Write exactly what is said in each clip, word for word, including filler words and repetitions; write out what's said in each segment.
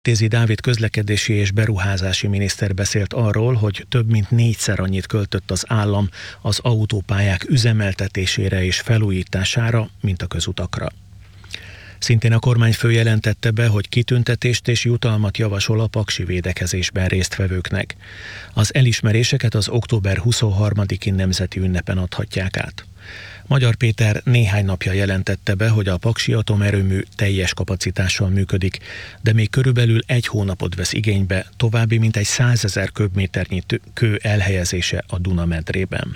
Tézi Dávid közlekedési és beruházási miniszter beszélt arról, hogy több mint négyszer annyit költött az állam az autópályák üzemeltetésére és felújítására, mint a közutakra. Szintén a kormányfő jelentette be, hogy kitüntetést és jutalmat javasol a paksi védekezésben résztvevőknek. Az elismeréseket az október huszonharmadiki nemzeti ünnepen adhatják át. Magyar Péter néhány napja jelentette be, hogy a paksi atomerőmű teljes kapacitással működik, de még körülbelül egy hónapot vesz igénybe további mintegy százezer köbméternyi kő elhelyezése a Duna medrében.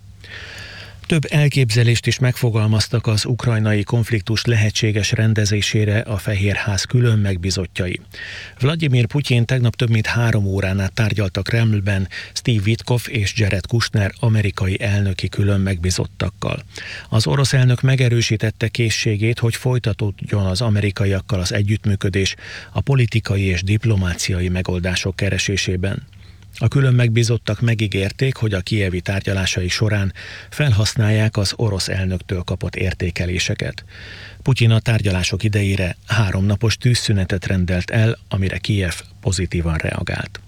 Több elképzelést is megfogalmaztak az ukrajnai konfliktus lehetséges rendezésére a Fehérház külön megbízottjai. Vladimir Putyin tegnap több mint három órán át tárgyalt a Kremlben Steve Witkoff és Jared Kushner amerikai elnöki külön megbízottakkal. Az orosz elnök megerősítette készségét, hogy folytatódjon az amerikaiakkal az együttműködés a politikai és diplomáciai megoldások keresésében. A külön megbízottak megígérték, hogy a kijevi tárgyalásai során felhasználják az orosz elnöktől kapott értékeléseket. Putyin a tárgyalások idejére háromnapos tűzszünetet rendelt el, amire Kijev pozitívan reagált.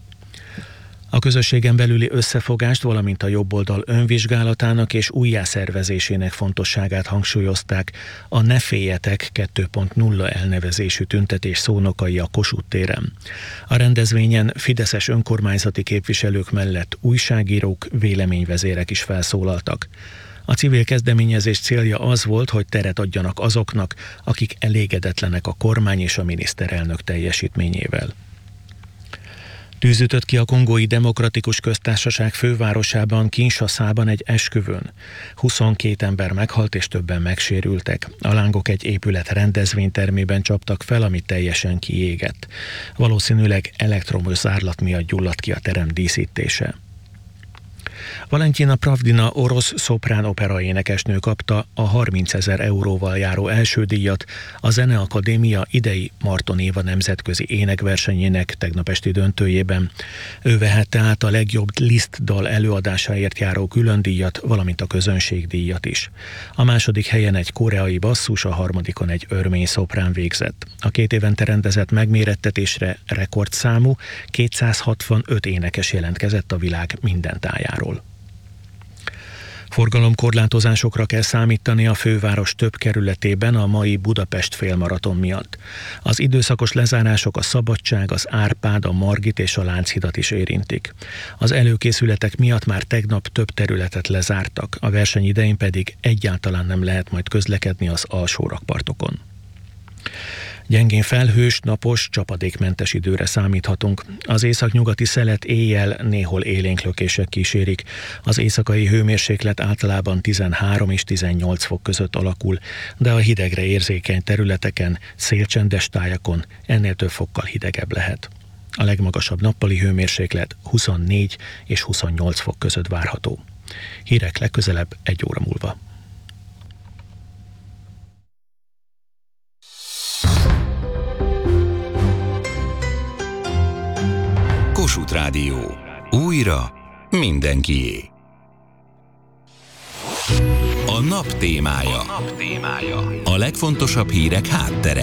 A közösségen belüli összefogást, valamint a jobboldal önvizsgálatának és újjászervezésének fontosságát hangsúlyozták a Ne féljetek kettő pont nulla elnevezésű tüntetés szónokai a Kossuth téren. A rendezvényen fideszes önkormányzati képviselők mellett újságírók, véleményvezérek is felszólaltak. A civil kezdeményezés célja az volt, hogy teret adjanak azoknak, akik elégedetlenek a kormány és a miniszterelnök teljesítményével. Tűz ütött ki a Kongói Demokratikus Köztársaság fővárosában, Kinshaszában egy esküvőn. huszonkét ember meghalt és többen megsérültek. A lángok egy épület rendezvénytermében csaptak fel, ami teljesen kiégett. Valószínűleg elektromos zárlat miatt gyulladt ki a terem díszítése. Valentina Pravdina orosz szoprán opera énekesnő kapta a harmincezer euróval járó első díjat a Zeneakadémia idei Marton Éva nemzetközi énekversenyének tegnap esti döntőjében. Ő vehette át a legjobb Liszt dal előadásáért járó külön díjat, valamint a közönségdíjat is. A második helyen egy koreai basszus, a harmadikon egy örmény szoprán végzett. A két évente rendezett megmérettetésre rekordszámú kétszázhatvanöt énekes jelentkezett a világ minden tájáról. Forgalomkorlátozásokra kell számítani a főváros több kerületében a mai Budapest félmaraton miatt. Az időszakos lezárások a Szabadság, az Árpád, a Margit és a Lánchidat is érintik. Az előkészületek miatt már tegnap több területet lezártak, a verseny idején pedig egyáltalán nem lehet majd közlekedni az alsó rakpartokon. Gyengén felhős, napos, csapadékmentes időre számíthatunk. Az északnyugati szelet éjjel néhol élénk lökések kísérik. Az éjszakai hőmérséklet általában tizenhárom és tizennyolc fok között alakul, de a hidegre érzékeny területeken, szélcsendes tájakon ennél több fokkal hidegebb lehet. A legmagasabb nappali hőmérséklet huszonnégy és huszonnyolc fok között várható. Hírek legközelebb egy óra múlva. Kossuth Rádió. Újra mindenkié. A nap témája. A nap témája. A legfontosabb hírek háttere.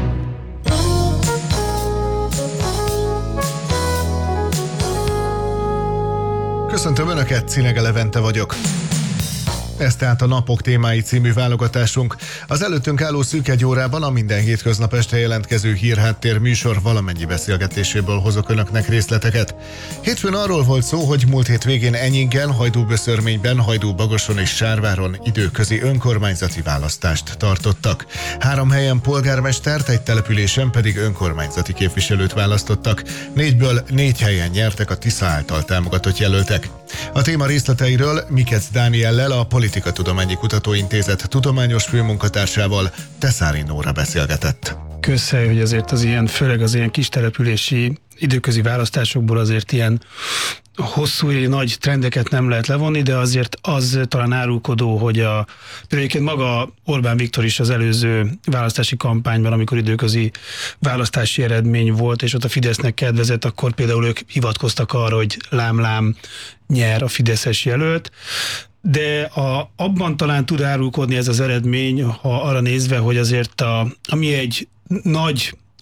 Köszöntöm Önöket, Cinege Levente vagyok. Ez tehát a Napok témái című válogatásunk. Az előttünk álló szűk egy órában a minden hétköznap este jelentkező hírháttér műsor valamennyi beszélgetéséből hozok Önöknek részleteket. Hétfőn arról volt szó, hogy múlt hét végén Enyingen, Hajdúböszörményben, Hajdúbagoson és Sárváron időközi önkormányzati választást tartottak. Három helyen polgármestert, egy településen pedig önkormányzati képviselőt választottak. Négyből négy helyen nyertek a Tisza által támogatott jelöltek. A téma részleteiről Mikec Dániellel, a Politikatudományi Kutatóintézet tudományos főmunkatársával, Teszári Nóra beszélgetett. Közhely, hogy azért az ilyen, főleg az ilyen kis települési időközi választásokból azért ilyen hosszú, nagy trendeket nem lehet levonni, de azért az talán árulkodó, hogy a, például maga Orbán Viktor is az előző választási kampányban, amikor időközi választási eredmény volt, és ott a Fidesznek kedvezett, akkor például ők hivatkoztak arra, hogy lám-lám nyer a fideszes jelölt, de a, abban talán tud árulkodni ez az eredmény, ha arra nézve, hogy azért a, ami egy nagy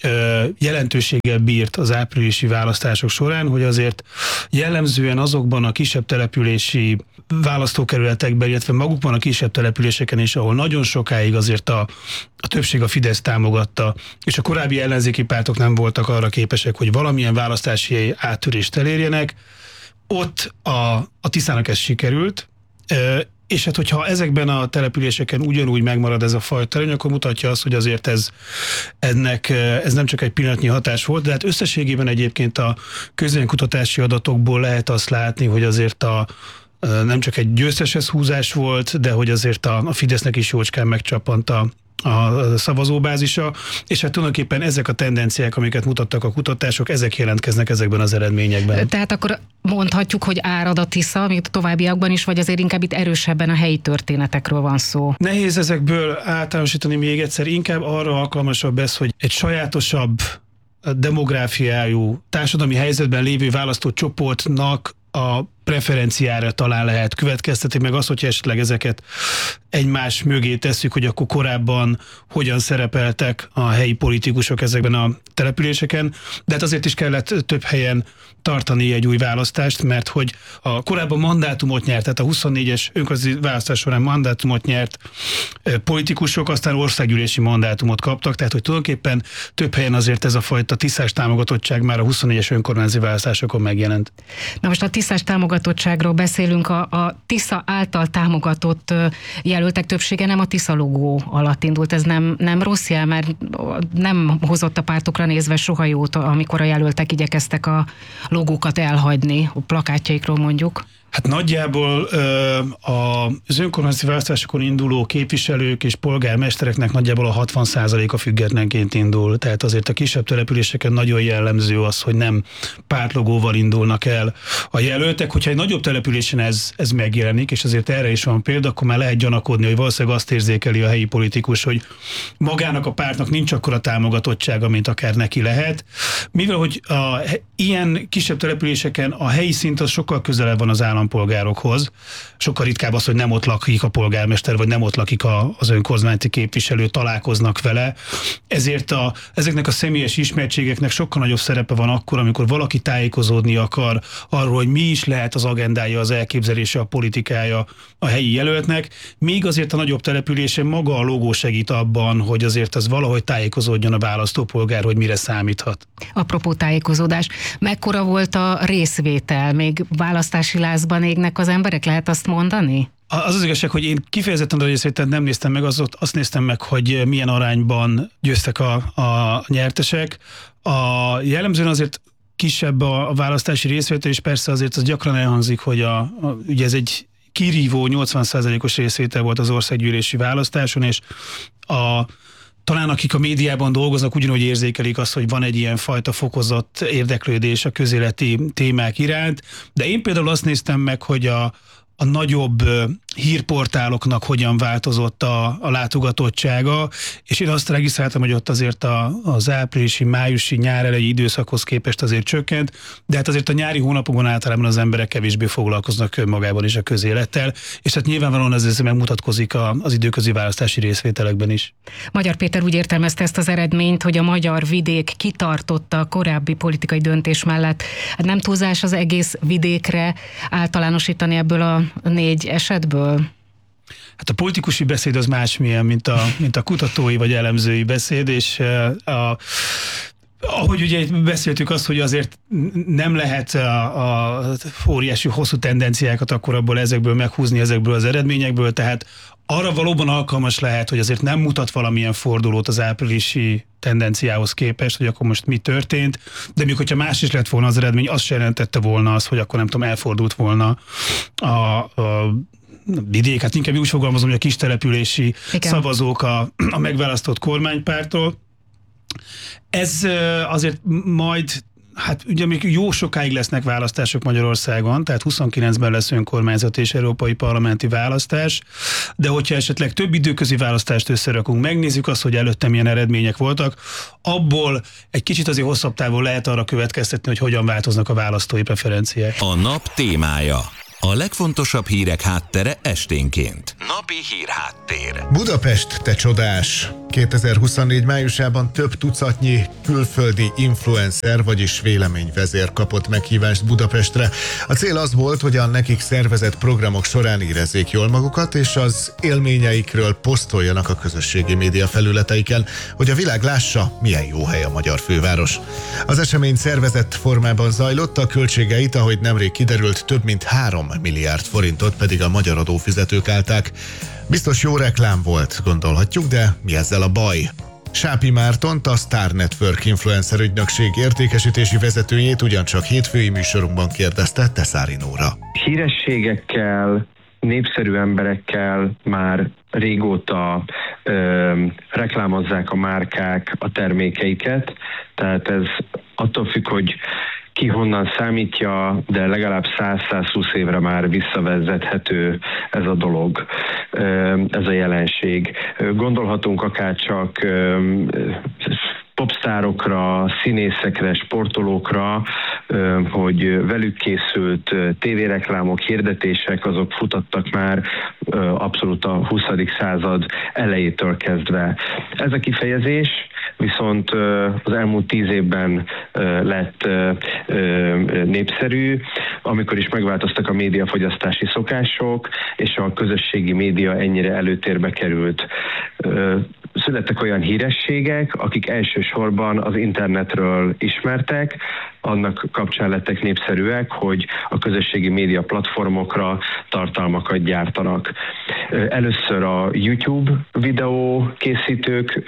jelentőséggel bírt az áprilisi választások során, hogy azért jellemzően azokban a kisebb települési választókerületekben, illetve magukban a kisebb településeken is, ahol nagyon sokáig azért a, a többség a Fidesz támogatta, és a korábbi ellenzéki pártok nem voltak arra képesek, hogy valamilyen választási áttörést elérjenek, ott a, a Tiszának ez sikerült, és hát hogyha ezekben a településeken ugyanúgy megmarad ez a fajta előny, akkor mutatja azt, hogy azért ez, ennek, ez nem csak egy pillanatnyi hatás volt, de hát összességében egyébként a közvéleménykutatási adatokból lehet azt látni, hogy azért a nem csak egy győztes húzás volt, de hogy azért a, a Fidesznek is jócskán megcsappant a, a szavazóbázisa, és hát tulajdonképpen ezek a tendenciák, amiket mutattak a kutatások, ezek jelentkeznek ezekben az eredményekben. Tehát akkor mondhatjuk, hogy árad a Tisza, még továbbiakban is, vagy azért inkább itt erősebben a helyi történetekről van szó? Nehéz ezekből általánosítani még egyszer, inkább arra alkalmasabb ez, hogy egy sajátosabb demográfiájú, társadalmi helyzetben lévő választócsoportnak a preferenciára talán lehet következtetni, meg az, hogyha esetleg ezeket egymás mögé tesszük, hogy akkor korábban hogyan szerepeltek a helyi politikusok ezekben a településeken, de hát azért is kellett több helyen tartani egy új választást, mert hogy a korábban mandátumot nyert, tehát a huszonnégyes önkormányzati választás során mandátumot nyert politikusok, aztán országgyűlési mandátumot kaptak, tehát hogy tulajdonképpen több helyen azért ez a fajta tisztás támogatottság már a huszonnégyes önkormányzati választásokon megjelent. Na most a tisztás támogatottságról beszélünk, a, a Tisza által támogatott jelöltek többsége nem a Tisza logó alatt indult. Ez nem, nem rossz jel, mert nem hozott a pártokra nézve soha jót, amikor a jelöltek igyekeztek a logókat elhagyni, a plakátjaikról mondjuk. Hát nagyjából az önkormányzati választásokon induló képviselők és polgármestereknek nagyjából a hatvan százaléka függetlenként indul. Tehát azért a kisebb településeken nagyon jellemző az, hogy nem pártlogóval indulnak el a jelöltek. Hogyha egy nagyobb településen ez, ez megjelenik, és azért erre is van példa, akkor már lehet gyanakodni, hogy valószínűleg azt érzékeli a helyi politikus, hogy magának a pártnak nincs akkora támogatottsága, mint akár neki lehet. Mivel, hogy a, ilyen kisebb településeken a helyi szint az sokkal közelebb van az állam állampolgárokhoz. Sokkal ritkább az, hogy nem ott lakik a polgármester, vagy nem ott lakik a, az önkormányzati képviselő, találkoznak vele. Ezért a, ezeknek a személyes ismertségeknek sokkal nagyobb szerepe van akkor, amikor valaki tájékozódni akar arról, hogy mi is lehet az agendája, az elképzelése, a politikája a helyi jelöltnek. Még azért a nagyobb településen maga a logó segít abban, hogy azért az valahogy tájékozódjon a választópolgár, hogy mire számíthat. Apropó tájékozódás, mekkora volt a részvétel? Még választási lázban égnek az emberek, lehet azt mondani? Az az igazság, hogy én kifejezetten a részvételt nem néztem meg, az, azt néztem meg, hogy milyen arányban győztek a, a nyertesek. A jellemzően azért kisebb a, a választási részvétel, és persze azért az gyakran elhangzik, hogy a, a, ugye ez egy kirívó nyolcvan százalékos részvétel volt az országgyűlési választáson, és a talán akik a médiában dolgoznak, ugyanúgy érzékelik azt, hogy van egy ilyen fajta fokozott érdeklődés a közéleti témák iránt, de én például azt néztem meg, hogy a, a nagyobb hírportáloknak hogyan változott a, a látogatottsága, és én azt regisztráltam, hogy ott azért a, az áprilisi, májusi, nyár elejé időszakhoz képest azért csökkent, de hát azért a nyári hónapokban általában az emberek kevésbé foglalkoznak önmagában is a közélettel, és hát nyilvánvalóan ez megmutatkozik a, az időközi választási részvételekben is. Magyar Péter úgy értelmezte ezt az eredményt, hogy a magyar vidék kitartotta a korábbi politikai döntés mellett. Hát nem túlzás az egész vidékre általánosítani ebből a négy esetből? Hát a politikusi beszéd az másmilyen, mint a, mint a kutatói vagy elemzői beszéd, és a, ahogy ugye beszéltük azt, hogy azért nem lehet a, a óriási hosszú tendenciákat akkor abból ezekből meghúzni, ezekből az eredményekből, tehát arra valóban alkalmas lehet, hogy azért nem mutat valamilyen fordulót az áprilisi tendenciához képest, hogy akkor most mi történt, de még hogyha más is lett volna az eredmény, az se jelentette volna az, hogy akkor nem tudom, elfordult volna a, a vidék, hát inkább úgy fogalmazom, hogy a kistelepülési szavazók a, a megválasztott kormánypártól. Ez azért majd, hát ugye még jó sokáig lesznek választások Magyarországon, tehát huszonkilencben lesz önkormányzati és európai parlamenti választás, de hogyha esetleg több időközi választást összerakunk, megnézzük azt, hogy előtte milyen eredmények voltak, abból egy kicsit azért hosszabb távon lehet arra következtetni, hogy hogyan változnak a választói preferenciák. A nap témája. A legfontosabb hírek háttere esténként. Napi hírháttér. Budapest, te csodás! kétezer-huszonnégy májusában több tucatnyi külföldi influencer, vagyis véleményvezér kapott meghívást Budapestre. A cél az volt, hogy a nekik szervezett programok során érezzék jól magukat, és az élményeikről posztoljanak a közösségi média felületeiken, hogy a világ lássa, milyen jó hely a magyar főváros. Az esemény szervezett formában zajlott, a költségeit, ahogy nemrég kiderült, több mint három milliárd forintot pedig a magyar adófizetők állták. Biztos jó reklám volt, gondolhatjuk, de mi ezzel a baj? Sápi Mártont, a Star Network influencer ügynökség értékesítési vezetőjét ugyancsak hétfői műsorunkban kérdezte Teszári Nóra. Hírességekkel, népszerű emberekkel már régóta ö, reklámozzák a márkák a termékeiket, tehát ez attól függ, hogy ki honnan számítja, de legalább száz-százhúsz évre már visszavezethető ez a dolog, ez a jelenség. Gondolhatunk akár csak popstárokra, színészekre, sportolókra, hogy velük készült tévéreklámok, hirdetések, azok futottak már abszolút a huszadik század elejétől kezdve. Ez a kifejezés viszont az elmúlt tíz évben lett népszerű, amikor is megváltoztak a médiafogyasztási szokások, és a közösségi média ennyire előtérbe került. Születtek olyan hírességek, akik elsősorban az internetről ismertek, annak kapcsán lettek népszerűek, hogy a közösségi média platformokra tartalmakat gyártanak. Először a YouTube videó készítők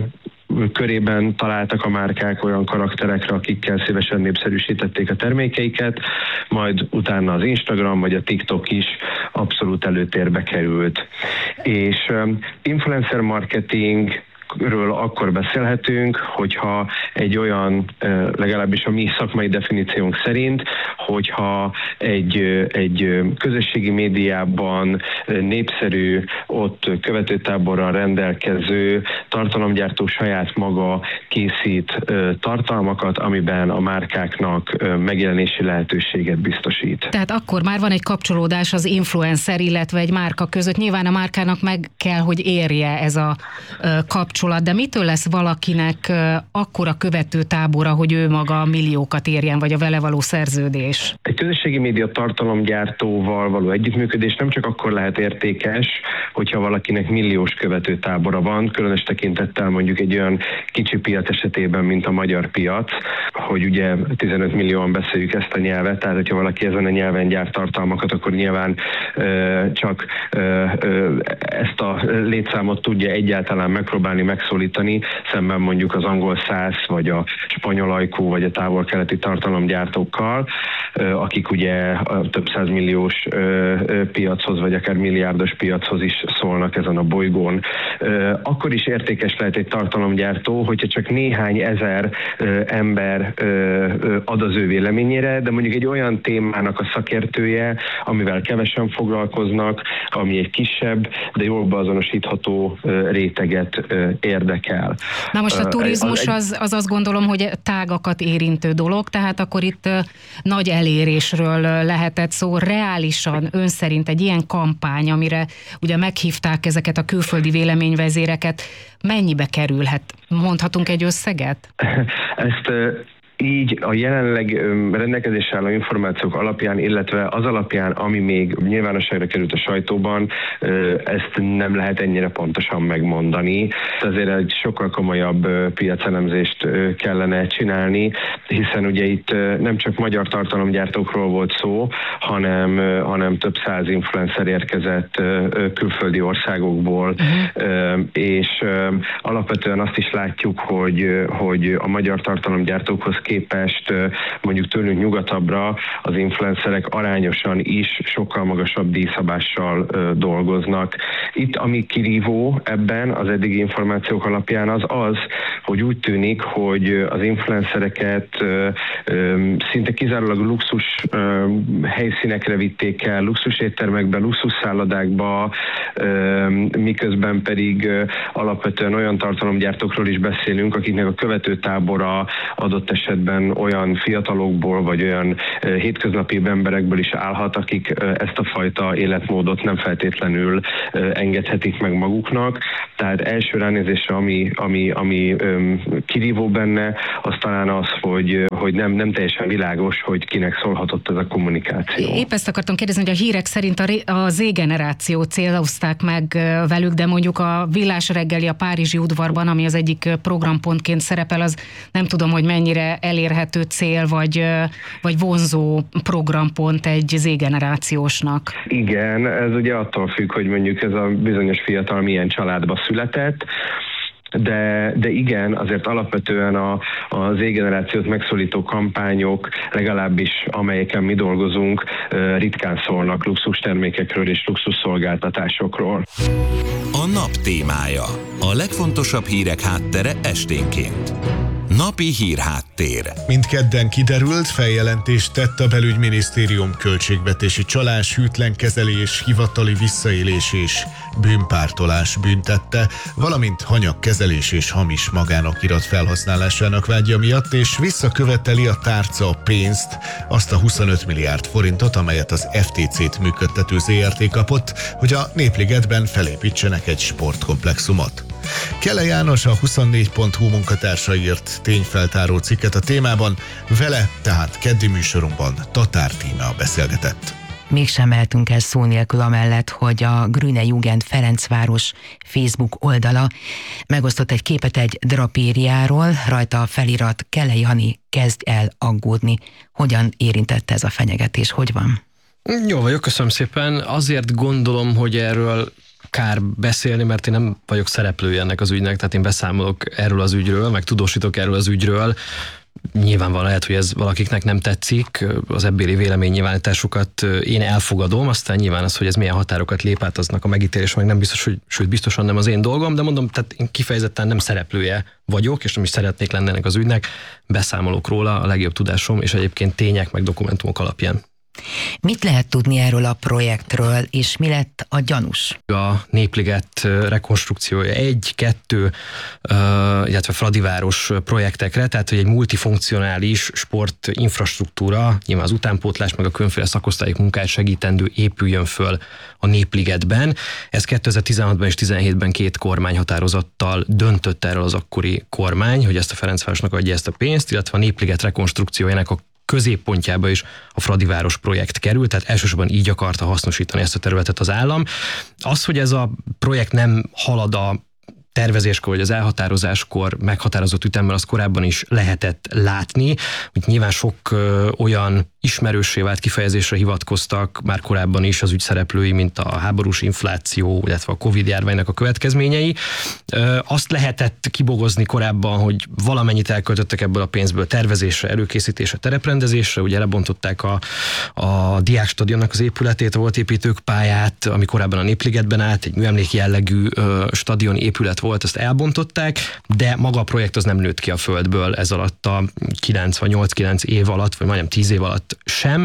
körében találtak a márkák olyan karakterekre, akikkel szívesen népszerűsítették a termékeiket, majd utána az Instagram vagy a TikTok is abszolút előtérbe került. És influencer marketing ről akkor beszélhetünk, hogyha egy olyan, legalábbis a mi szakmai definíciónk szerint, hogyha egy, egy közösségi médiában népszerű, ott követőtáborral rendelkező tartalomgyártó saját maga készít tartalmakat, amiben a márkáknak megjelenési lehetőséget biztosít. Tehát akkor már van egy kapcsolódás az influencer, illetve egy márka között. Nyilván a márkának meg kell, hogy érje ez a kapcsolat. De mitől lesz valakinek akkora követő tábora, hogy ő maga milliókat érjen, vagy a vele való szerződés? Egy közösségi média tartalomgyártóval való együttműködés nem csak akkor lehet értékes, hogyha valakinek milliós követő tábora van, különös tekintettel mondjuk egy olyan kicsi piac esetében, mint a magyar piac, hogy ugye tizenöt millióan beszéljük ezt a nyelvet, tehát hogyha valaki ezen a nyelven gyárt tartalmakat, akkor nyilván ö, csak ö, ö, ezt a létszámot tudja egyáltalán megpróbálni megszólítani, szemben mondjuk az angol száz, vagy a spanyol ajkú, vagy a távol-keleti tartalomgyártókkal, akik ugye a több százmilliós piachoz, vagy akár milliárdos piachoz is szólnak ezen a bolygón. Akkor is értékes lehet egy tartalomgyártó, hogyha csak néhány ezer ember ad az ő véleményére, de mondjuk egy olyan témának a szakértője, amivel kevesen foglalkoznak, ami egy kisebb, de jól beazonosítható réteget érdekel. Na most a turizmus az, az azt gondolom, hogy tágakat érintő dolog, tehát akkor itt nagy elérésről lehetett szó. Reálisan, ön szerint egy ilyen kampány, amire ugye meghívták ezeket a külföldi véleményvezéreket, mennyibe kerülhet? Mondhatunk egy összeget? Ezt így a jelenleg rendelkezésre álló információk alapján, illetve az alapján, ami még nyilvánosságra került a sajtóban, ezt nem lehet ennyire pontosan megmondani. Azért egy sokkal komolyabb piacelemzést kellene csinálni, hiszen ugye itt nem csak magyar tartalomgyártókról volt szó, hanem, hanem több száz influencer érkezett külföldi országokból, uh-huh. és alapvetően azt is látjuk, hogy, hogy a magyar tartalomgyártókhoz képest mondjuk tőlünk nyugatabbra az influencerek arányosan is sokkal magasabb díjszabással dolgoznak. Itt ami kirívó ebben az eddigi információk alapján az az, hogy úgy tűnik, hogy az influencereket szinte kizárólag luxus helyszínekre vitték el, luxus éttermekbe, luxus szállodákba, miközben pedig alapvetően olyan tartalomgyártókról is beszélünk, akiknek a követőtábora adott esetben esetben olyan fiatalokból, vagy olyan hétköznapi emberekből is állhat, akik ezt a fajta életmódot nem feltétlenül engedhetik meg maguknak. Tehát első ránézésre, ami, ami, ami kirívó benne, az talán az, hogy, hogy nem, nem teljesen világos, hogy kinek szólhatott ez a kommunikáció. Épp ezt akartam kérdezni, hogy a hírek szerint a, a Z-generáció célozták meg velük, de mondjuk a Villás reggeli a Párizsi udvarban, ami az egyik programpontként szerepel, az nem tudom, hogy mennyire elérhető cél, vagy, vagy vonzó programpont egy Z-generációsnak. Igen, ez ugye attól függ, hogy mondjuk ez a bizonyos fiatal milyen családba született, De, de igen, azért alapvetően a, a Z-generációt megszólító kampányok, legalábbis amelyeken mi dolgozunk, ritkán szólnak luxustermékekről és luxusszolgáltatásokról. A nap témája. A legfontosabb hírek háttere esténként. Napi hírháttér. Mint kedden kiderült, feljelentést tett a belügyminisztérium költségvetési csalás, hűtlen kezelés, hivatali visszaélés és bűnpártolás büntette, valamint hanyagkezelés és hamis magánokirat felhasználásának vágya miatt, és visszaköveteli a tárca pénzt, azt a huszonöt milliárd forintot, amelyet az ef té cét működtető zé er té kapott, hogy a Népligetben felépítsenek egy sportkomplexumot. Kele János, a huszonnégy pont hu munkatársa írt tényfeltáró cikket a témában, vele tehát keddi műsorunkban Tatár Tímea beszélgetett. Mégsem mehetünk el szó nélkül amellett, hogy a Grüne Jugend Ferencváros Facebook oldala megosztott egy képet egy drapériáról, rajta a felirat: Kele Jani, kezd el aggódni. Hogyan érintette ez a fenyegetés? Hogy van? Jó vagyok, köszönöm szépen. Azért gondolom, hogy erről kár beszélni, mert én nem vagyok szereplője ennek az ügynek, tehát én beszámolok erről az ügyről, meg tudósítok erről az ügyről. Nyilvánvalóan lehet, hogy ez valakiknek nem tetszik, az ebbéli véleménynyilvánításukat én elfogadom, aztán nyilván az, hogy ez milyen határokat lép át, aznak a megítélés meg nem biztos, hogy, sőt biztosan nem az én dolgom, de mondom, tehát én kifejezetten nem szereplője vagyok, és nem is szeretnék lenni ennek az ügynek, beszámolok róla a legjobb tudásom, és egyébként tények meg dokumentumok alapján. Mit lehet tudni erről a projektről, és mi lett a gyanús? A Népliget rekonstrukciója egy, kettő, illetve Fradiváros projektekre, tehát hogy egy multifunkcionális sportinfrastruktúra, nyilván az utánpótlás, meg a különféle szakosztályok munkáját segítendő épüljön föl a Népligetben. Ez kétezer-tizenhatban és tizenhétben két kormányhatározattal döntött erről az akkori kormány, hogy ezt a Ferencvárosnak adja ezt a pénzt, illetve a Népliget rekonstrukciójának a középpontjába is a Fradiváros projekt került, tehát elsősorban így akarta hasznosítani ezt a területet az állam. Az, hogy ez a projekt nem halad a tervezéskor, vagy az elhatározáskor meghatározott ütemmel, az korábban is lehetett látni. Úgy nyilván sok ö, olyan ismerőssé vált kifejezésre hivatkoztak már korábban is az ügyszereplői, mint a háborús infláció, illetve a Covid-járványnak a következményei. Ö, azt lehetett kibogozni korábban, hogy valamennyit elköltöttek ebből a pénzből tervezésre, előkészítésre, tereprendezésre, ugye lebontották a, a Diákstadionnak az épületét, volt építők pályát, ami korábban a Népligetben állt, egy műemléki jellegű ö, stadion épület volt, azt elbontották, de maga a projekt az nem nőtt ki a földből ez alatt a kilenc vagy nyolc-kilenc év alatt, vagy majdnem tíz év alatt sem,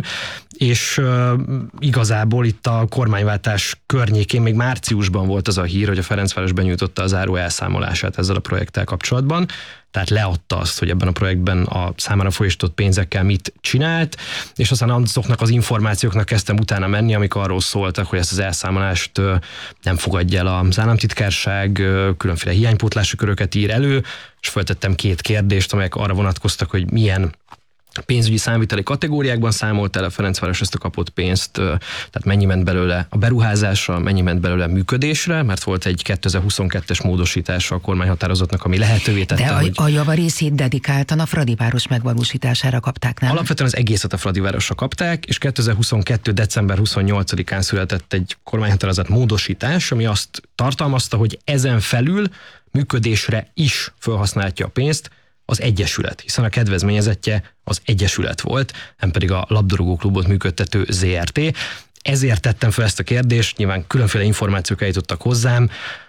és uh, igazából itt a kormányváltás környékén még márciusban volt az a hír, hogy a Ferencváros benyújtotta a záró elszámolását ezzel a projekttel kapcsolatban, tehát leadta azt, hogy ebben a projektben a számára folyosított pénzekkel mit csinált, és aztán azoknak az információknak kezdtem utána menni, amik arról szóltak, hogy ezt az elszámolást nem fogadja el az államtitkárság, különféle hiánypótlási köröket ír elő, és feltettem két kérdést, amelyek arra vonatkoztak, hogy milyen pénzügyi számviteli kategóriákban számolt el a Ferencváros ezt a kapott pénzt, tehát mennyi ment belőle a beruházásra, mennyi ment belőle a működésre, mert volt egy kétezer-huszonkettes módosítása a kormányhatározatnak, ami lehetővé tette, De a, hogy... a javarészét dedikáltan a Fradiváros megvalósítására kapták, nem? Alapvetően az egészet a Fradivárosra kapták, és kétezer-huszonkettő. december huszonnyolcadikán született egy kormányhatározat módosítás, ami azt tartalmazta, hogy ezen felül működésre is felhasználhatja a pénzt az egyesület, hiszen a kedvezményezettje az egyesület volt, nem pedig a labdarúgóklubot működtető zé er té. Ezért tettem fel ezt a kérdést, nyilván különféle információk eljutottak hozzám,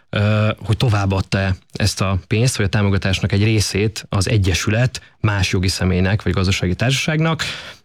hogy továbbadta ezt a pénzt, vagy a támogatásnak egy részét az egyesület más jogi személynek, vagy gazdasági társaságnak.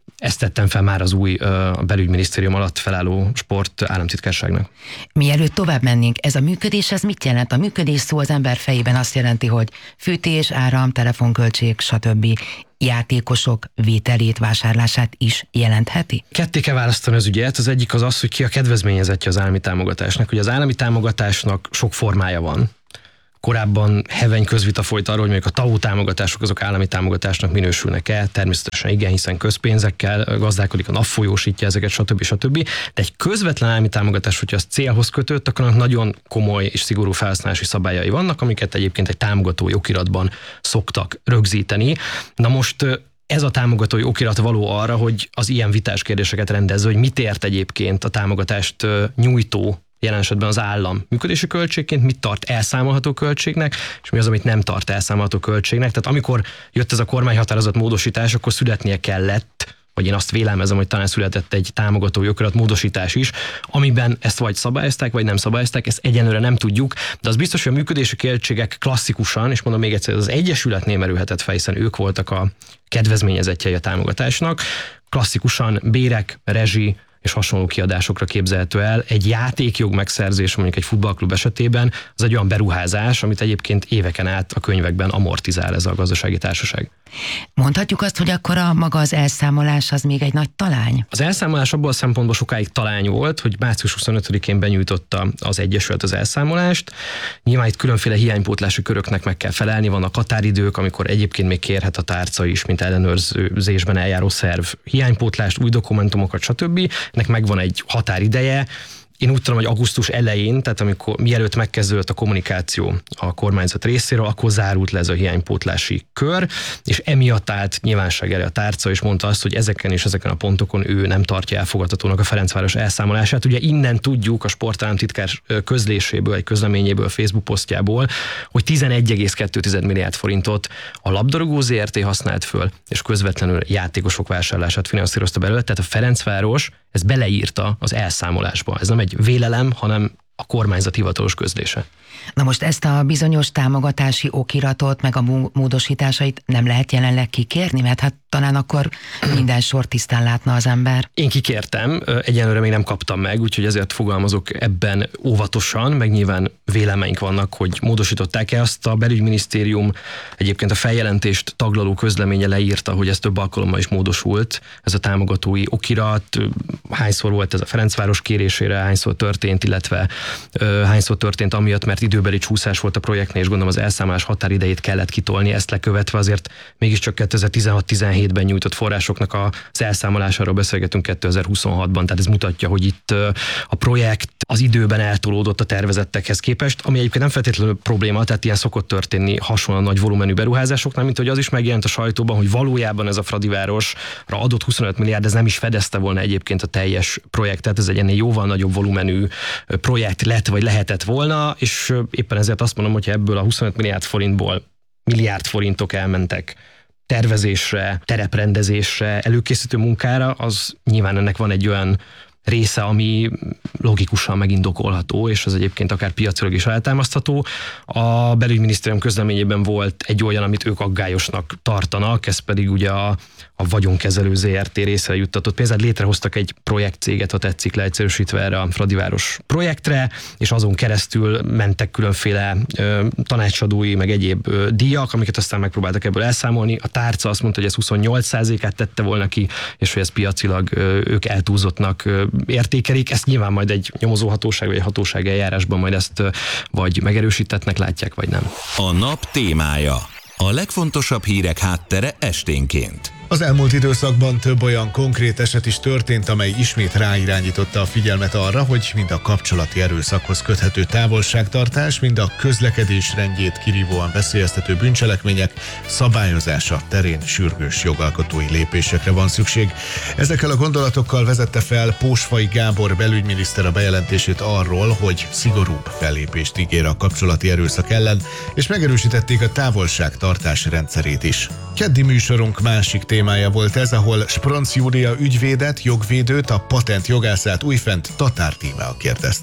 ezt tettem fel már az új a belügyminisztérium alatt felálló sport államtitkárságnak. Mielőtt tovább mennénk, ez a működés, ez mit jelent? A működés szó az ember fejében azt jelenti, hogy fűtés, áram, telefonköltség, stb. Játékosok vételét, vásárlását is jelentheti? Ketté kell választani az ügyet. Az egyik az az, hogy ki a kedvezményezettje az állami támogatásnak. Ugye az állami támogatásnak sok formája van. Korábban heveny közvita folyt arról, hogy mondjuk a TAO támogatások azok állami támogatásnak minősülnek-e, természetesen igen, hiszen közpénzekkel gazdálkodik, a NAV folyósítja ezeket, stb. stb. De egy közvetlen állami támogatás, hogyha az célhoz kötött, akkor nagyon komoly és szigorú felhasználási szabályai vannak, amiket egyébként egy támogatói okiratban szoktak rögzíteni. Na most ez a támogatói okirat való arra, hogy az ilyen vitás kérdéseket rendezze, hogy mit ért egyébként a támogatást nyújtó, jelen esetben az állam működési költségként, mit tart elszámolható költségnek, és mi az, amit nem tart elszámolható költségnek. Tehát amikor jött ez a kormányhatározat módosítás, akkor születnie kellett, vagy én azt vélelmezem, hogy talán született egy támogatói okirat módosítás is, amiben ezt vagy szabályozták, vagy nem szabályozták, ezt egyenlőre nem tudjuk, de az biztos, hogy a működési költségek klasszikusan, és mondom még egyszer, az Egyesületnél merülhetett fel, hiszen ők voltak a kedvezményezettjei a támogatásnak, klasszikusan bérek, rezsi, és hasonló kiadásokra képzelhető el. Egy játékjog megszerzés, mondjuk egy futballklub esetében, az egy olyan beruházás, amit egyébként éveken át a könyvekben amortizál ez a gazdasági társaság. Mondhatjuk azt, hogy akkor a maga az elszámolás az még egy nagy talány? Az elszámolás abból a szempontból sokáig talány volt, hogy március huszonötödikén benyújtotta az Egyesület az elszámolást. Nyilván itt különféle hiánypótlási köröknek meg kell felelni, vannak határidők, amikor egyébként még kérhet a tárca is, mint ellenőrzésben eljáró szerv hiánypótlást, új dokumentumokat, stb. Ennek megvan egy határideje. Én úgy tudom, hogy augusztus elején, tehát amikor mielőtt megkezdődött a kommunikáció a kormányzat részéről, akkor zárult le ez a hiánypótlási kör, és emiatt állt nyilvánosság elé a tárca, és mondta azt, hogy ezeken és ezeken a pontokon ő nem tartja elfogadhatónak a Ferencváros elszámolását. Ugye innen tudjuk a sportállamtitkár közléséből, egy közleményéből, Facebook posztjából, hogy tizenegy egész kettő milliárd forintot a labdarúgó zé er té használt föl, és közvetlenül játékosok vásárlását finanszírozta belőle, tehát a Ferencváros ezt beleírta az elszámolásba. Ez nem egy vélelem, hanem a kormányzat hivatalos közlése. Na most ezt a bizonyos támogatási okiratot, meg a módosításait nem lehet jelenleg kikérni, mert hát talán akkor minden sor tisztán látna az ember. Én kikértem, egyenlőre még nem kaptam meg, úgyhogy ezért fogalmazok ebben óvatosan, meg nyilván vélemeink vannak, hogy módosították-e. Azt a belügyminisztérium egyébként a feljelentést taglaló közleménye leírta, hogy ez több alkalommal is módosult, ez a támogatói okirat, hányszor volt ez a Ferencváros kérésére, hányszor történt, illetve uh, hányszor történt amiatt, mert időbeli csúszás volt a projektnél, és gondolom az elszámolás határidejét kellett kitolni, ezt lekövetve azért mégiscsak kétezer-tizenhat tizenhétben nyújtott forrásoknak az elszámolásáról beszélgetünk kétezer-huszonhatban, tehát ez mutatja, hogy itt a projekt az időben eltolódott a tervezettekhez képest, ami egyébként nem feltétlenül probléma, tehát ilyen szokott történni hasonlóan nagy volumenű beruházásoknál, mint hogy az is megjelent a sajtóban, hogy valójában ez a Fradivárosra adott huszonöt milliárd, ez nem is fedezte volna egyébként a teljes projektet, ez egy ennél jóval nagyobb volumenű projekt lett, vagy lehetett volna, és éppen ezért azt mondom, hogy ebből a huszonöt milliárd forintból milliárd forintok elmentek tervezésre, tereprendezésre, előkészítő munkára, az nyilván ennek van egy olyan része, ami logikusan megindokolható, és az egyébként akár piacilag is eltámasztható. A belügyminisztérium közleményében volt egy olyan, amit ők aggályosnak tartanak, ez pedig ugye a, a vagyonkezelő zé er té részre juttatott pénzt. Hát létrehoztak egy projektcéget, ha tetszik, leegyszerűsítve erre a Fradiváros projektre, és azon keresztül mentek különféle ö, tanácsadói, meg egyéb ö, díjak, amiket aztán megpróbáltak ebből elszámolni. A tárca azt mondta, hogy ez huszonnyolc százalékát tette volna ki, és hogy ez piacilag ö, ők eltúlzottnak ö, értékelik. Ezt nyilván majd egy nyomozóhatóság vagy egy hatóság eljárásban majd ezt vagy megerősítettnek látják, vagy nem. A nap témája. A legfontosabb hírek háttere esténként. Az elmúlt időszakban több olyan konkrét eset is történt, amely ismét ráirányította a figyelmet arra, hogy mind a kapcsolati erőszakhoz köthető távolságtartás, mind a közlekedés rendjét kirívóan veszélyeztető bűncselekmények szabályozása terén sürgős jogalkotói lépésekre van szükség. Ezekkel a gondolatokkal vezette fel Pósfai Gábor belügyminiszter a bejelentését arról, hogy szigorúbb fellépést ígér a kapcsolati erőszak ellen, és megerősítették a távolságtartás rendszerét is. Keddi műsorunk másik témája volt ez, ahol Spronc Júlia ügyvédet, jogvédőt, a patent jogászát újfent Tatár Tímea kérdezte.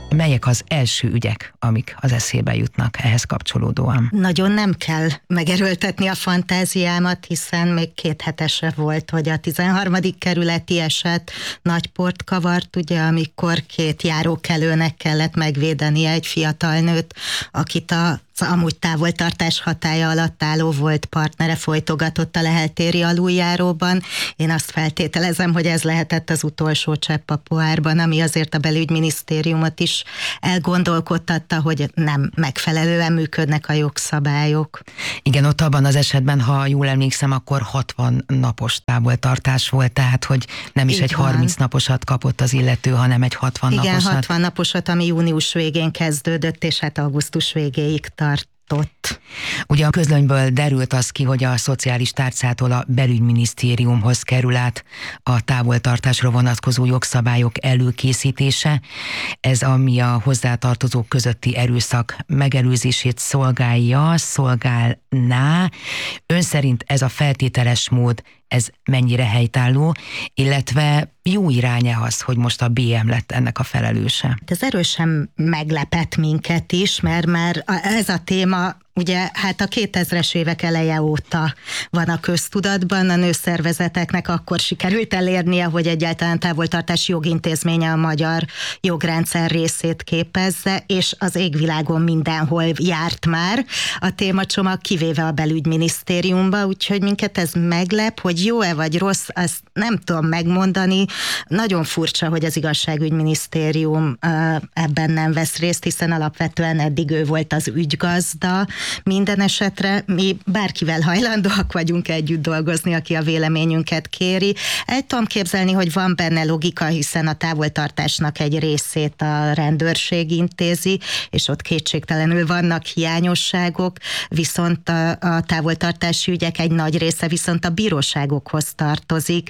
Melyek az első ügyek, amik az eszébe jutnak ehhez kapcsolódóan? Nagyon nem kell megerőltetni a fantáziámat, hiszen még két hetese volt, hogy a tizenharmadik kerületi eset nagy port kavart, ugye, amikor két járókelőnek kellett megvédenie egy fiatal nőt, akit a amúgy távoltartás hatálya alatt álló volt partnere folytogatott a Lehel-téri aluljáróban. Én azt feltételezem, hogy ez lehetett az utolsó csepp a pohárban, ami azért a belügyminisztériumot is elgondolkodtatta, hogy nem megfelelően működnek a jogszabályok. Igen, ott abban az esetben, ha jól emlékszem, akkor hatvan napos távoltartás volt, tehát hogy nem is Így egy van. harminc naposat kapott az illető, hanem egy hatvan Igen, naposat. Igen, hatvan naposat, ami június végén kezdődött, és hát augusztus végéig tartott. Ugye a közlönyből derült az ki, hogy a szociális tárcától a belügyminisztériumhoz kerül át a távoltartásra vonatkozó jogszabályok előkészítése. Ez ami a hozzátartozók közötti erőszak megelőzését szolgálja, szolgálná. Ön szerint ez a feltételes mód, ez mennyire helytálló, illetve jó irány-e az, hogy most a bé em lett ennek a felelőse? Ez erősen meglepett minket is, mert már ez a téma ugye hát a kétezres évek eleje óta van a köztudatban, a nőszervezeteknek akkor sikerült elérnie, hogy egyáltalán távoltartási jogintézménye a magyar jogrendszer részét képezze, és az égvilágon mindenhol járt már a témacsomag, kivéve a belügyminisztériumba, úgyhogy minket ez meglep, hogy jó-e vagy rossz, azt nem tudom megmondani. Nagyon furcsa, hogy az igazságügyminisztérium ebben nem vesz részt, hiszen alapvetően eddig ő volt az ügygazda. Minden esetre mi bárkivel hajlandóak vagyunk együtt dolgozni, aki a véleményünket kéri. El tudom képzelni, hogy van benne logika, hiszen a távoltartásnak egy részét a rendőrség intézi, és ott kétségtelenül vannak hiányosságok, viszont a, a távoltartási ügyek egy nagy része viszont a bíróságokhoz tartozik,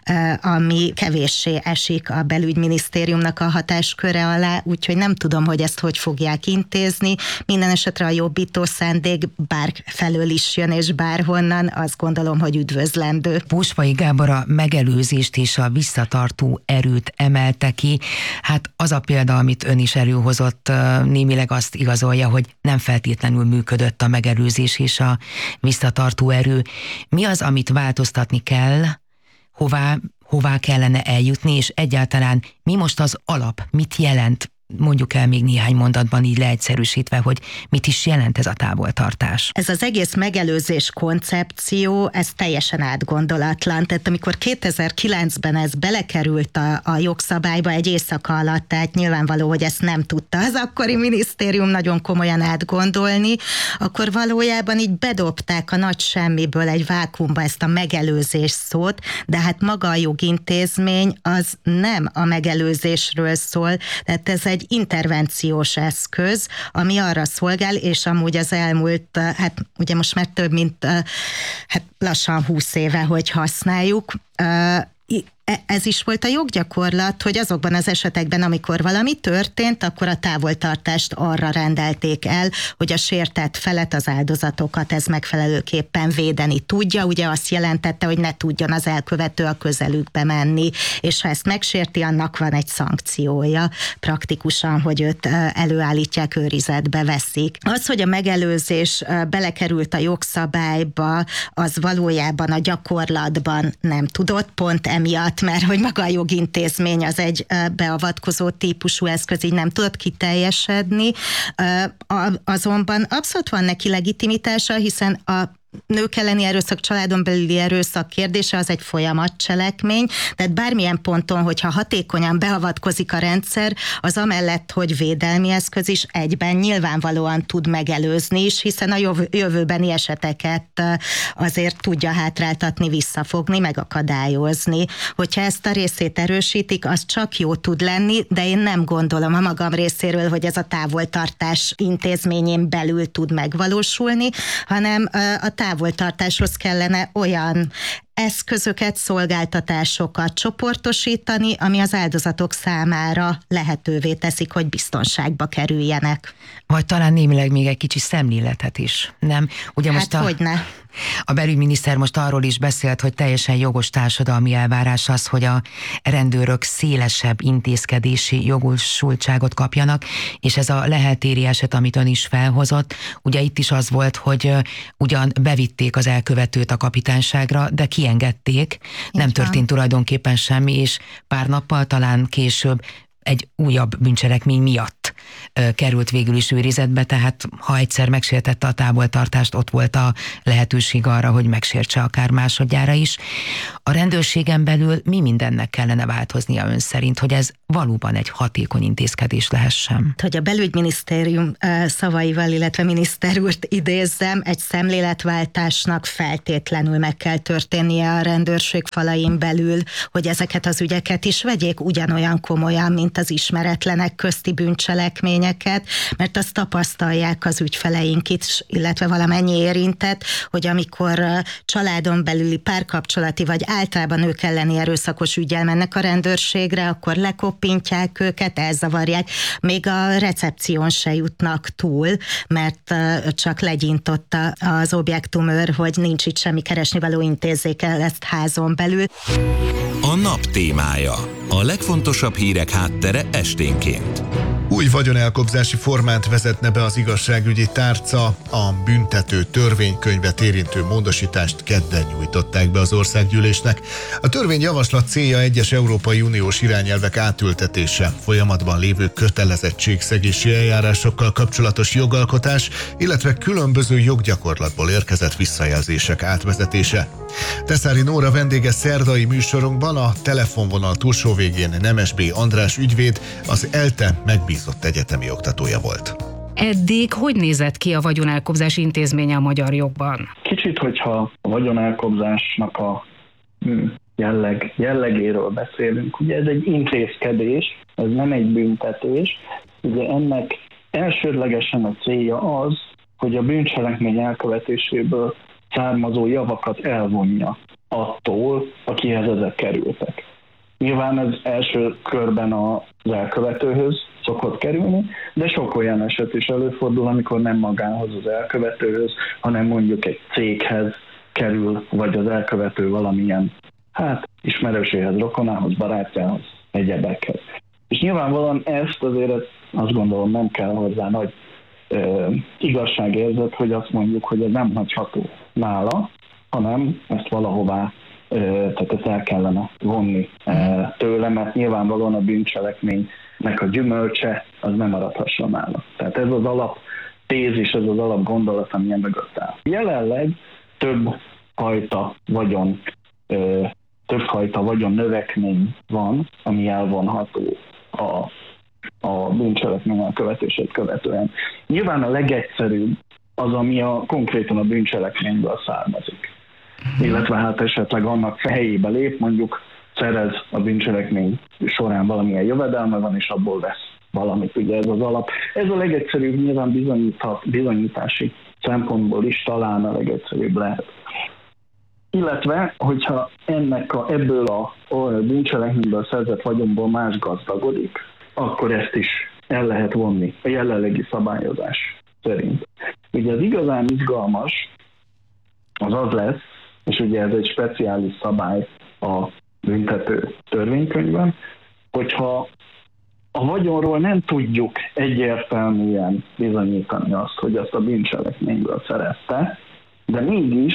ami kevéssé esik a belügyminisztériumnak a hatásköre alá, úgyhogy nem tudom, hogy ezt hogy fogják intézni. Minden esetre a jobbító szándék bár felől is jön, és bárhonnan, azt gondolom, hogy üdvözlendő. Póspai Gábor a megelőzést és a visszatartó erőt emelte ki. Hát az a példa, amit ön is előhozott, némileg azt igazolja, hogy nem feltétlenül működött a megelőzés és a visszatartó erő. Mi az, amit változtatni kell, hová, hová kellene eljutni, és egyáltalán mi most az alap, mit jelent? Mondjuk el még néhány mondatban így leegyszerűsítve, hogy mit is jelent ez a távoltartás. Ez az egész megelőzés koncepció, ez teljesen átgondolatlan. Tehát amikor kétezer-kilencben ez belekerült a, a jogszabályba egy éjszaka alatt, tehát nyilvánvaló, hogy ezt nem tudta az akkori minisztérium nagyon komolyan átgondolni, akkor valójában így bedobták a nagy semmiből egy vákuumba ezt a megelőzés szót, de hát maga a jogintézmény az nem a megelőzésről szól, tehát ez egy egy intervenciós eszköz, ami arra szolgál, és amúgy az elmúlt, hát ugye most már több mint hát lassan húsz éve, hogy használjuk. Ez is volt a joggyakorlat, hogy azokban az esetekben, amikor valami történt, akkor a távoltartást arra rendelték el, hogy a sértett felet, az áldozatokat ez megfelelőképpen védeni tudja. Ugye azt jelentette, hogy ne tudjon az elkövető a közelükbe menni, és ha ezt megsérti, annak van egy szankciója praktikusan, hogy őt előállítják, őrizetbe veszik. Az, hogy a megelőzés belekerült a jogszabályba, az valójában a gyakorlatban nem tudott, pont emiatt, mert hogy maga a jogintézmény az egy beavatkozó típusú eszköz, így nem tudott kiteljesedni. Azonban abszolút van neki legitimitása, hiszen a nők elleni erőszak, családon belüli erőszak kérdése az egy folyamatcselekmény, tehát bármilyen ponton, hogyha hatékonyan beavatkozik a rendszer, az amellett, hogy védelmi eszköz is egyben nyilvánvalóan tud megelőzni is, hiszen a jövőbeni eseteket azért tudja hátráltatni, visszafogni, megakadályozni. Hogyha ezt a részét erősítik, az csak jó tud lenni, de én nem gondolom a magam részéről, hogy ez a távoltartás intézményén belül tud megvalósulni, hanem a távoltartáshoz kellene olyan eszközöket, szolgáltatásokat csoportosítani, ami az áldozatok számára lehetővé teszik, hogy biztonságba kerüljenek. Vagy talán némileg még egy kicsi szemléletet is, nem? Ugye hát most a... hogyne. A belügyminiszter most arról is beszélt, hogy teljesen jogos társadalmi elvárás az, hogy a rendőrök szélesebb intézkedési jogosultságot kapjanak, és ez a leheltéri eset, amit ön is felhozott, ugye itt is az volt, hogy ugyan bevitték az elkövetőt a kapitányságra, de kiengedték, nem történt tulajdonképpen semmi, és pár nappal talán később egy újabb bűncselekmény miatt ö, került végül is őrizetbe, tehát ha egyszer megsértette a távoltartást, ott volt a lehetőség arra, hogy megsértse akár másodjára is. A rendőrségen belül mi mindennek kellene változnia ön szerint, hogy ez valóban egy hatékony intézkedés lehessen? Hogy a belügyminisztérium szavaival, illetve miniszter úrt idézzem, egy szemléletváltásnak feltétlenül meg kell történnie a rendőrség falain belül, hogy ezeket az ügyeket is vegyék ugyanolyan komolyan, mint az ismeretlenek közti bűncselekményeket, mert azt tapasztalják az ügyfeleink is, illetve valamennyi érintett, hogy amikor családon belüli párkapcsolati, vagy általában nők elleni erőszakos üggyel mennek a rendőrségre, akkor lekoppintják őket, elzavarják, még a recepción se jutnak túl, mert csak legyintotta az objektumőr, hogy nincs itt semmi keresnivaló, intézzék el ezt házon belül. A nap témája. A legfontosabb hírek háttere esténként. Új vagyonelkobzási formát vezetne be az igazságügyi tárca, a büntető törvénykönyvet érintő módosítást kedden nyújtották be az országgyűlésnek. A törvényjavaslat célja egyes Európai Uniós irányelvek átültetése, folyamatban lévő kötelezettségszegési eljárásokkal kapcsolatos jogalkotás, illetve különböző joggyakorlatból érkezett visszajelzések átvezetése. Teszári Nóra vendége szerdai műsorunkban, a telefonvonal túlsó végén Nemesby András ügyvéd, az ELTE megbízott egyetemi oktatója volt. Eddig hogy nézett ki a vagyonelkobzás intézménye a magyar jogban? Kicsit, hogyha a vagyonelkobzásnak a jelleg, jellegéről beszélünk, ugye ez egy intézkedés, ez nem egy büntetés, ugye ennek elsődlegesen a célja az, hogy a bűncselekmény elkövetéséből származó javakat elvonja attól, akihez ezek kerültek. Nyilván ez első körben az elkövetőhöz szokott kerülni, de sok olyan eset is előfordul, amikor nem magához az elkövetőhöz, hanem mondjuk egy céghez kerül, vagy az elkövető valamilyen, hát ismerőséhez, rokonához, barátjához, egyebekhez. És nyilvánvalóan ezt azért azt gondolom nem kell hozzá nagy ö, igazságérzet, hogy azt mondjuk, hogy ez nem hagyható nála, hanem ezt valahová, ö, tehát ezt el kellene vonni ö, tőle, mert nyilvánvalóan a bűncselekménynek a gyümölcse az nem maradhasson nála. Tehát ez az alap tézis, ez az alap gondolat, ami mögött áll. Jelenleg több fajta vagyon, ö, többfajta vagyon növekmény van, ami elvonható a, a bűncselekmény elkövetését követően. Nyilván a legegyszerűbb az, ami a, konkrétan a bűncselekményből származik. Illetve hát esetleg annak helyébe lép, mondjuk szerez a bűncselekmény során valamilyen jövedelme van, és abból vesz valamit. Ugye ez az alap. Ez a legegyszerűbb, nyilván bizonyíthat, bizonyítási szempontból is talán a legegyszerűbb lehet. Illetve, hogyha ennek a, ebből a, a bűncselekményből szerzett vagyonból más gazdagodik, akkor ezt is el lehet vonni a jelenlegi szabályozás szerint. Ugye az igazán izgalmas az az lesz, és ugye ez egy speciális szabály a büntető törvénykönyvben, hogyha a vagyonról nem tudjuk egyértelműen bizonyítani azt, hogy azt a bűncselekményből szerezte, de mégis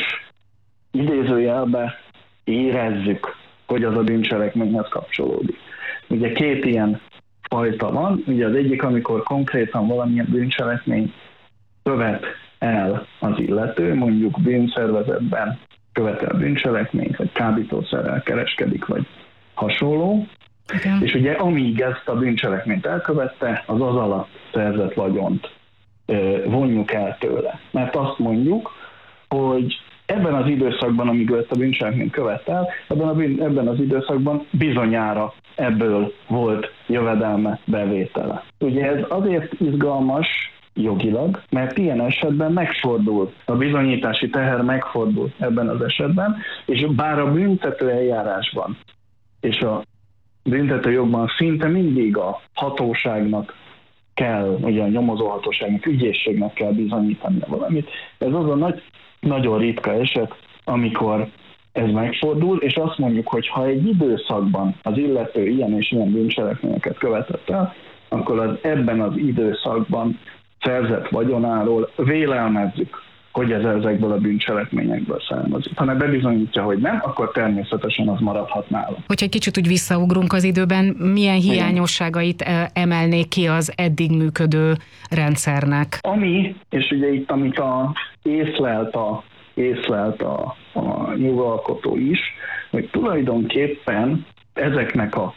idézőjelbe érezzük, hogy az a bűncselekményhez kapcsolódik. Ugye két ilyen fajta van, ugye az egyik, amikor konkrétan valamilyen bűncselekmény követ el az illető, mondjuk bűnszervezetben követel bűncselekményt, vagy kábítószerrel kereskedik, vagy hasonló. Igen. És ugye amíg ezt a bűncselekményt elkövette, az az alatt szerzett vagyont ö, vonjuk el tőle. Mert azt mondjuk, hogy ebben az időszakban, amíg ezt a bűncselekményt követel, ebben, a bűn, ebben az időszakban bizonyára ebből volt jövedelme, bevétele. Ugye ez azért izgalmas jogilag, mert ilyen esetben megfordul, a bizonyítási teher megfordul ebben az esetben, és bár a büntető eljárásban és a büntető jogban szinte mindig a hatóságnak kell, ugye a nyomozóhatóságnak, ügyészségnek kell bizonyítania valamit, ez az a nagy nagyon ritka eset, amikor ez megfordul, és azt mondjuk, hogy ha egy időszakban az illető ilyen és ilyen bűncselekményeket követett el, akkor az ebben az időszakban szerzett vagyonáról vélelmezzük, hogy ez ezekből a bűncselekményekből származik. Ha ne bebizonyítja, hogy nem, akkor természetesen az maradhat nála. Hogyha egy kicsit úgy visszaugrunk az időben, milyen hiányosságait emelnék ki az eddig működő rendszernek? Ami, és ugye itt amit a, észlelt, a, észlelt a, a jogalkotó is, hogy tulajdonképpen ezeknek a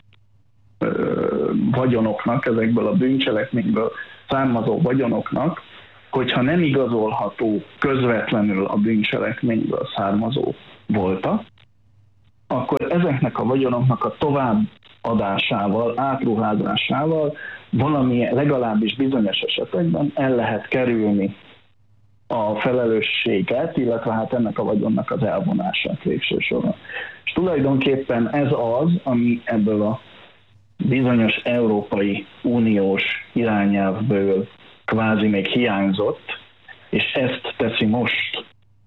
ö, vagyonoknak, ezekből a bűncselekményből származó vagyonoknak, hogyha nem igazolható közvetlenül a bűncselekményből származó volta, akkor ezeknek a vagyonoknak a továbbadásával, átruházásával valami legalábbis bizonyos esetekben el lehet kerülni a felelősséget, illetve hát ennek a vagyonnak az elvonását végső soron. És tulajdonképpen ez az, ami ebből a bizonyos Európai Uniós irányelvből kvázi még hiányzott, és ezt teszi most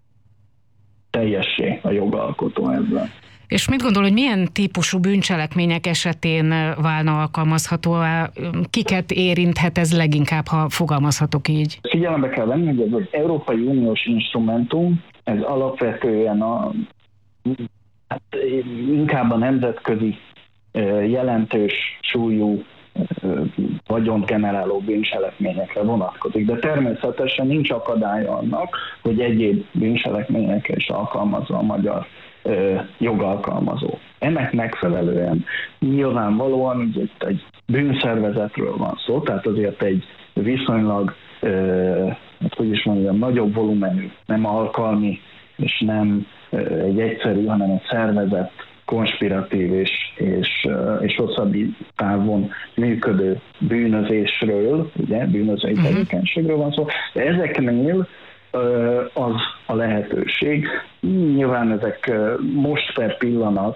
teljessé a jogalkotó ezzel. És mit gondol, hogy milyen típusú bűncselekmények esetén válna alkalmazható, kiket érinthet ez leginkább, ha fogalmazhatok így? Figyelembe kell venni, hogy ez az Európai Uniós instrumentum, ez alapvetően a, hát inkább a nemzetközi jelentős súlyú vagyont generáló bűncselekményekre vonatkozik, de természetesen nincs akadálya annak, hogy egyéb bűncselekményekre is alkalmazza a magyar ö, jogalkalmazó. Ennek megfelelően nyilvánvalóan ugye itt egy bűnszervezetről van szó, tehát azért egy viszonylag, ö, hát hogy is mondjam, nagyobb volumenű, nem alkalmi és nem ö, egy egyszerű, hanem egy szervezett, konspiratív és, és, és hosszabb távon működő bűnözésről, ugye, bűnözői uh-huh. tevékenységről van szó, de ezeknél az a lehetőség. Nyilván ezek most per pillanat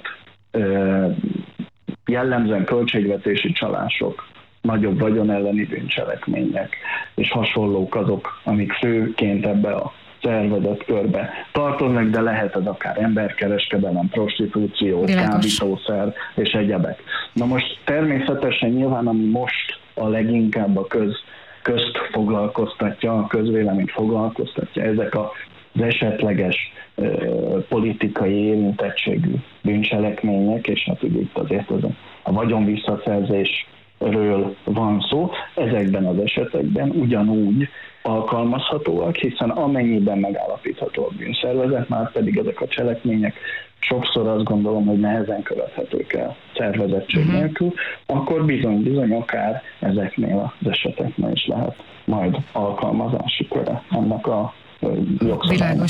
jellemzően költségvetési csalások, nagyobb vagyon elleni bűncselekmények és hasonlók azok, amik főként ebbe a szervezett körbe tartoznak, de lehet ez akár emberkereskedelem, prostitúció, Világos. kábítószer és egyebek. Na most természetesen nyilván, ami most a leginkább a köz, közt foglalkoztatja, a közvéleményt foglalkoztatja, ezek az esetleges ö, politikai érintettségű bűncselekmények, és hát ugye itt azért ez a, a vagyon visszaszerzésről van szó, ezekben az esetekben ugyanúgy alkalmazhatóak, hiszen amennyiben megállapítható a bűnszervezet, már pedig ezek a cselekmények sokszor azt gondolom, hogy nehezen követhetők el szervezettség uh-huh. nélkül, akkor bizony-bizony akár ezeknél az eseteknél is lehet majd alkalmazási köre ennek a jogszabálynak.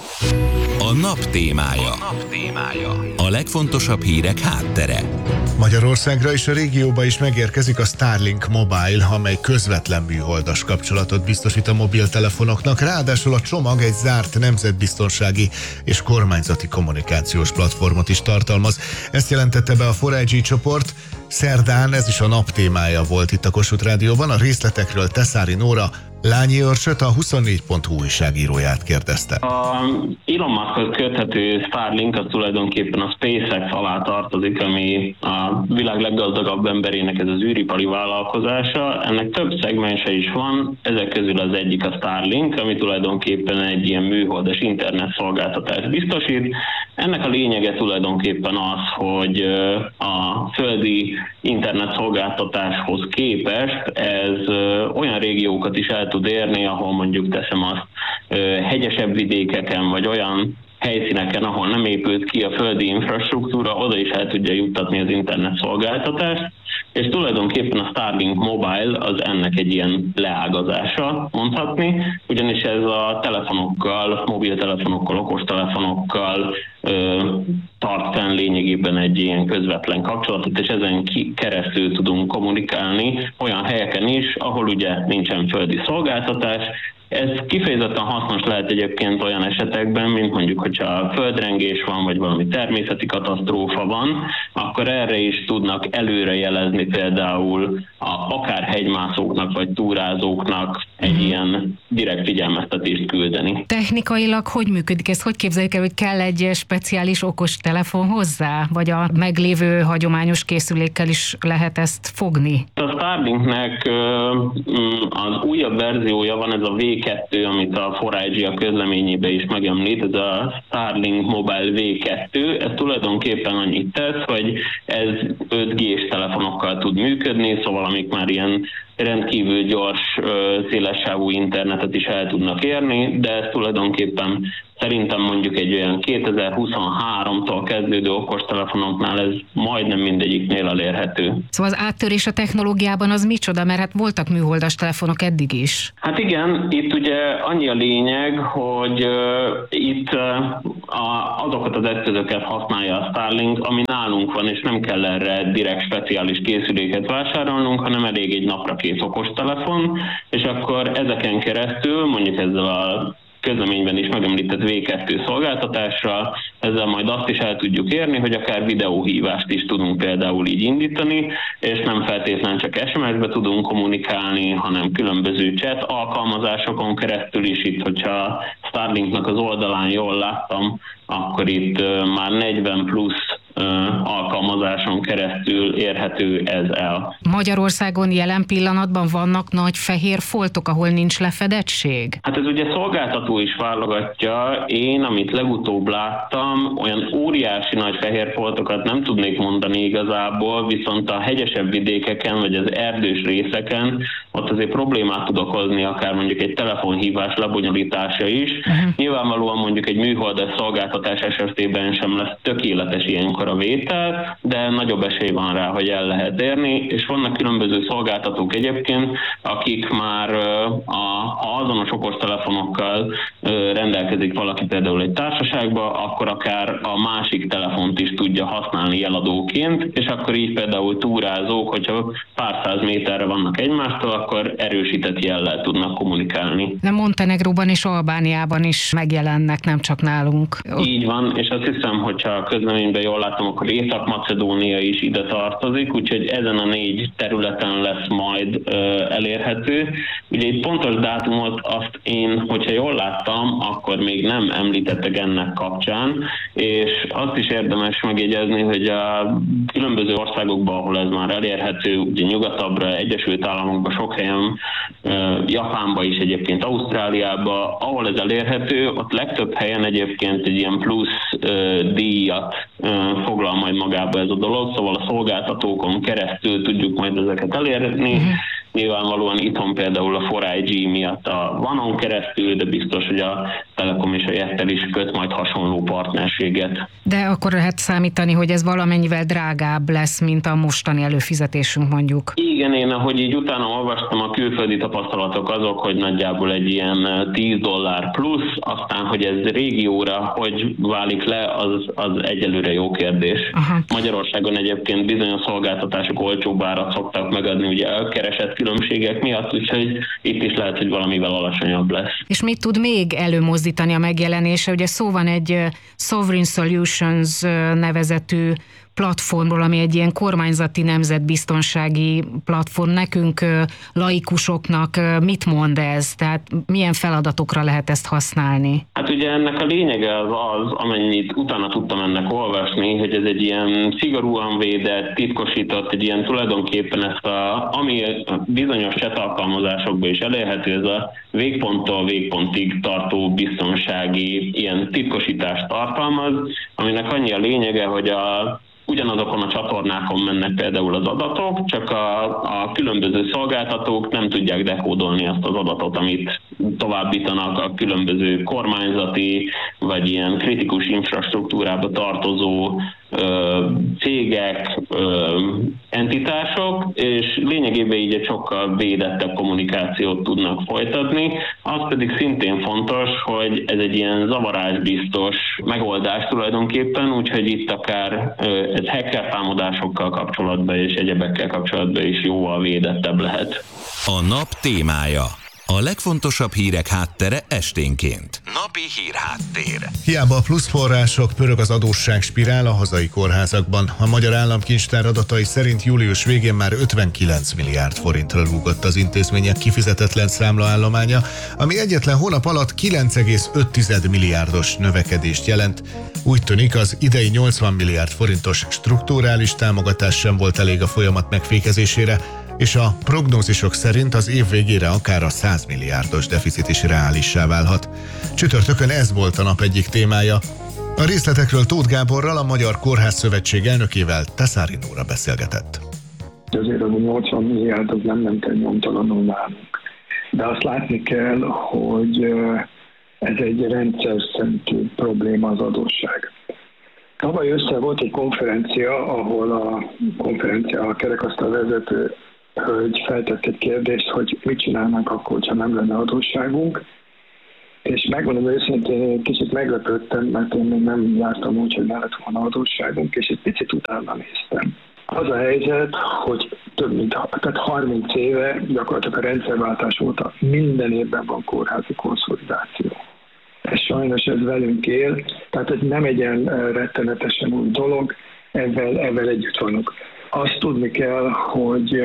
A nap témája. A nap témája. A legfontosabb hírek háttere. Magyarországra és a régióba is megérkezik a Starlink Mobile, amely közvetlen műholdas kapcsolatot biztosít a mobiltelefonoknak, ráadásul a csomag egy zárt nemzetbiztonsági és kormányzati kommunikációs platformot is tartalmaz. Ezt jelentette be a négy G csoport. Szerdán ez is a nap témája volt itt a Kossuth Rádióban. A részletekről Teszári Nóra, Lányi Örsöt, a huszonnégy pont hu újságíróját kérdezte. A Elon Muskhoz köthető Starlink az tulajdonképpen a SpaceX alá tartozik, ami a világ leggazdagabb emberének ez az űripari vállalkozása. Ennek több szegmense is van, ezek közül az egyik a Starlink, ami tulajdonképpen egy ilyen műholdas internet szolgáltatást biztosít. Ennek a lényege tulajdonképpen az, hogy a földi internet szolgáltatáshoz képest ez olyan régiókat is el tud érni, ahol mondjuk teszem azt hegyesebb vidékeken, vagy olyan helyszíneken, ahol nem épült ki a földi infrastruktúra, oda is el tudja juttatni az internet szolgáltatást, és tulajdonképpen a Starlink Mobile az ennek egy ilyen leágazása, mondhatni, ugyanis ez a telefonokkal, mobiltelefonokkal, okostelefonokkal ö, tart fenn lényegében egy ilyen közvetlen kapcsolatot, és ezen ki, keresztül tudunk kommunikálni olyan helyeken is, ahol ugye nincsen földi szolgáltatás, Ez kifejezetten hasznos lehet egyébként olyan esetekben, mint mondjuk, hogyha földrengés van, vagy valami természeti katasztrófa van, akkor erre is tudnak előrejelezni például a, akár hegymászóknak, vagy túrázóknak egy ilyen direkt figyelmeztetést küldeni. Technikailag hogy működik ez? Hogy képzeljük el, hogy kell egy speciális okos telefon hozzá? Vagy a meglévő hagyományos készülékkel is lehet ezt fogni? A Starlinknek az újabb verziója van, ez a vé kettő, amit a négy G a közleményében is megemlít, ez a Starlink Mobile vé kettő, ez tulajdonképpen annyit tesz, hogy ez öt G-s telefonokkal tud működni, szóval amik már ilyen rendkívül gyors, szélessávú internetet is el tudnak érni, de ez tulajdonképpen szerintem mondjuk egy olyan kétezer-huszonháromtól kezdődő okostelefonoknál ez majdnem mindegyiknél elérhető. Szóval az áttörés a technológiában az micsoda? Mert hát voltak műholdas telefonok eddig is. Hát igen, itt ugye annyi a lényeg, hogy uh, itt uh, a, azokat az eszközöket használja a Starlink, ami nálunk van, és nem kell erre direkt speciális készüléket vásárolnunk, hanem elég egy napra kész okostelefon, és akkor ezeken keresztül, mondjuk ezzel a közleményben is megemlített vé kettő szolgáltatásra, ezzel majd azt is el tudjuk érni, hogy akár videóhívást is tudunk például így indítani, és nem feltétlenül csak es em es-be tudunk kommunikálni, hanem különböző chat alkalmazásokon keresztül is. Itt, hogyha Starlinknak az oldalán jól láttam, akkor itt már negyven plusz alkalmazáson keresztül érhető ez el. Magyarországon jelen pillanatban vannak nagy fehér foltok, ahol nincs lefedettség? Hát ez ugye szolgáltató is válogatja. Én, amit legutóbb láttam, olyan óriási nagy fehér foltokat nem tudnék mondani igazából, viszont a hegyesebb vidékeken, vagy az erdős részeken ott azért problémát tud okozni, akár mondjuk egy telefonhívás lebonyolítása is. Uh-huh. Nyilvánvalóan mondjuk egy műholdas szolgáltatás esetében sem lesz tökéletes ilyenkor a vétel, de nagyobb esély van rá, hogy el lehet érni, és vannak különböző szolgáltatók egyébként, akik már a, a azonos okostelefonokkal rendelkezik valaki például egy társaságba, akkor akár a másik telefont is tudja használni jeladóként, és akkor így például túrázók, hogyha pár száz méterre vannak egymástól, akkor erősített jellel tudnak kommunikálni. De Montenegróban és Albániában is megjelennek, nem csak nálunk. Így van, és azt hiszem, hogyha a közleményben jól látom, akkor Észak-Macedónia is ide tartozik, úgyhogy ezen a négy területen lesz majd ö, elérhető. Ugye egy pontos dátumot azt én, hogyha jól láttam, akkor még nem említettek ennek kapcsán, és azt is érdemes megjegyezni, hogy a különböző országokban, ahol ez már elérhető, ugye nyugatabbra, Egyesült Államokban, sok helyen, ö, Japánban is egyébként, Ausztráliában, ahol ez elérhető, ott legtöbb helyen egyébként egy ilyen plusz ö, díjat ö, foglal majd magába ez a dolog, szóval a szolgáltatókon keresztül tudjuk majd ezeket elérni. Uh-huh. Nyilvánvalóan itthon például a négy G miatt a vanon keresztül, de biztos, hogy a Telekom és a Jettel is köt majd hasonló partnerséget. De akkor lehet számítani, hogy ez valamennyivel drágább lesz, mint a mostani előfizetésünk mondjuk. Igen, én ahogy így utána olvastam, a külföldi tapasztalatok azok, hogy nagyjából egy ilyen tíz dollár plusz, aztán, hogy ez régióra hogy válik le, az, az egyelőre jó kérdés. Aha. Magyarországon egyébként bizonyos szolgáltatások olcsóbb árat szoktak megadni, ugye elkeresett különbségek miatt, úgyhogy itt is lehet, hogy valamivel alacsonyabb lesz. És mit tud még előmozdítani a megjelenése? Ugye szó van egy Sovereign Solutions nevezetű platformról, ami egy ilyen kormányzati nemzetbiztonsági platform. Nekünk, laikusoknak mit mond ez? Tehát milyen feladatokra lehet ezt használni? Hát ugye ennek a lényege az az, amennyit utána tudtam ennek olvasni, hogy ez egy ilyen szigorúan védett, titkosított, egy ilyen tulajdonképpen ezt a, ami bizonyos chat alkalmazásokban is elérhető, ez a végponttól végpontig tartó biztonsági ilyen titkosítást tartalmaz, aminek annyi a lényege, hogy a ugyanazokon a csatornákon mennek például az adatok, csak a, a különböző szolgáltatók nem tudják dekódolni azt az adatot, amit továbbítanak a különböző kormányzati vagy ilyen kritikus infrastruktúrába tartozó ö, cégek, ö, entitások, és lényegében így egy sokkal védettebb kommunikációt tudnak folytatni. Az pedig szintén fontos, hogy ez egy ilyen zavarásbiztos megoldás tulajdonképpen, úgyhogy itt akár ö, ez hacker támadásokkal kapcsolatban és egyebekkel kapcsolatban is jóval védettebb lehet. A nap témája. A legfontosabb hírek háttere esténként. Napi hírháttér. Hiába a plusz források, pörög az adósságspirál a hazai kórházakban. A Magyar Államkincstár adatai szerint július végén már ötvenkilenc milliárd forintra rúgott az intézmények kifizetetlen számlaállománya, ami egyetlen hónap alatt kilenc egész öt milliárdos növekedést jelent. Úgy tűnik, az idei nyolcvan milliárd forintos strukturális támogatás sem volt elég a folyamat megfékezésére, és a prognózisok szerint az év végére akár a száz milliárdos deficit is reálissá válhat. Csütörtökön ez volt a nap egyik témája. A részletekről Tóth Gáborral, a Magyar Kórház Szövetség elnökével, Teszári Nóra beszélgetett. Azért az a nyolcvan milliárd az nem ment el nyomtalanul nálunk. De azt látni kell, hogy ez egy rendszer szintű probléma az adósság. Tavaly össze volt egy konferencia, ahol a konferencia a kerekasztal vezető hölgy feltett egy kérdést, hogy mit csinálnánk akkor, ha nem lenne adósságunk. És megmondom őszintén, én kicsit meglepődtem, mert én még nem jártam úgy, hogy ne lett volna adósságunk, és egy picit utána néztem. Az a helyzet, hogy több mint tehát harminc éve gyakorlatilag a rendszerváltás óta minden évben van kórházi konszolidáció. Ez sajnos ez velünk él, tehát ez nem egy ilyen rettenetesen új dolog, ezzel, ezzel együtt vannak. Azt tudni kell, hogy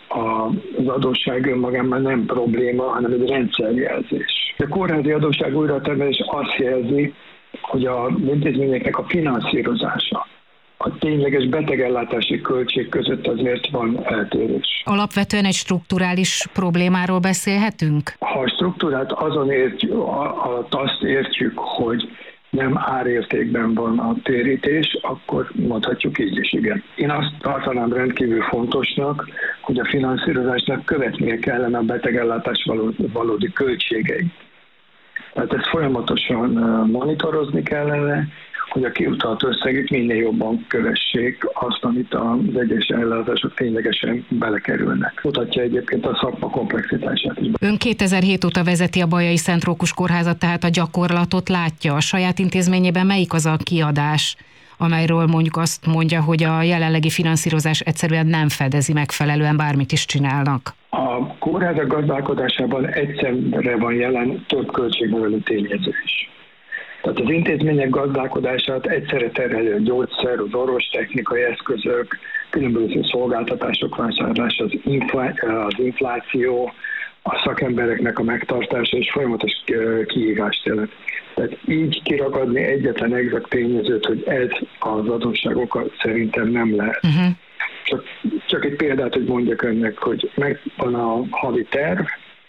az adósság önmagában nem probléma, hanem egy rendszerjelzés. A kórházi adósság újratermelés azt jelzi, hogy az intézményeknek a finanszírozása, a tényleges betegellátási költség között azért van eltérés. Alapvetően egy strukturális problémáról beszélhetünk? Ha a struktúrát azon értjük, alatt azt értjük, hogy nem árértékben van a térítés, akkor mondhatjuk így is, igen. Én azt tartanám rendkívül fontosnak, hogy a finanszírozásnak követnie kellene a betegellátás valódi költségei. Tehát ezt folyamatosan monitorozni kellene, hogy a kiutalt összegek minél jobban kövessék azt, amit az egyes ellátások ténylegesen belekerülnek. Mutatja egyébként a szakma komplexitását is. Ön kétezer-hét óta vezeti a Bajai Szent Rókus Kórházat, tehát a gyakorlatot látja. A saját intézményében melyik az a kiadás, amelyről mondjuk azt mondja, hogy a jelenlegi finanszírozás egyszerűen nem fedezi megfelelően, bármit is csinálnak? A kórházak gazdálkodásában egyszerre van jelen több költségnövelő tényező is. Tehát az intézmények gazdálkodását egyszerre terhelő a gyógyszer, az orvostechnikai eszközök, különböző szolgáltatások vásárlása, az, infl- az infláció, a szakembereknek a megtartása és folyamatos kihívást jelent. Tehát így kiragadni egyetlen exakt tényezőt, hogy ez az adósságokat szerintem nem lehet. Uh-huh. Csak, csak egy példát, hogy mondjak önnek, hogy megvan a havi terv,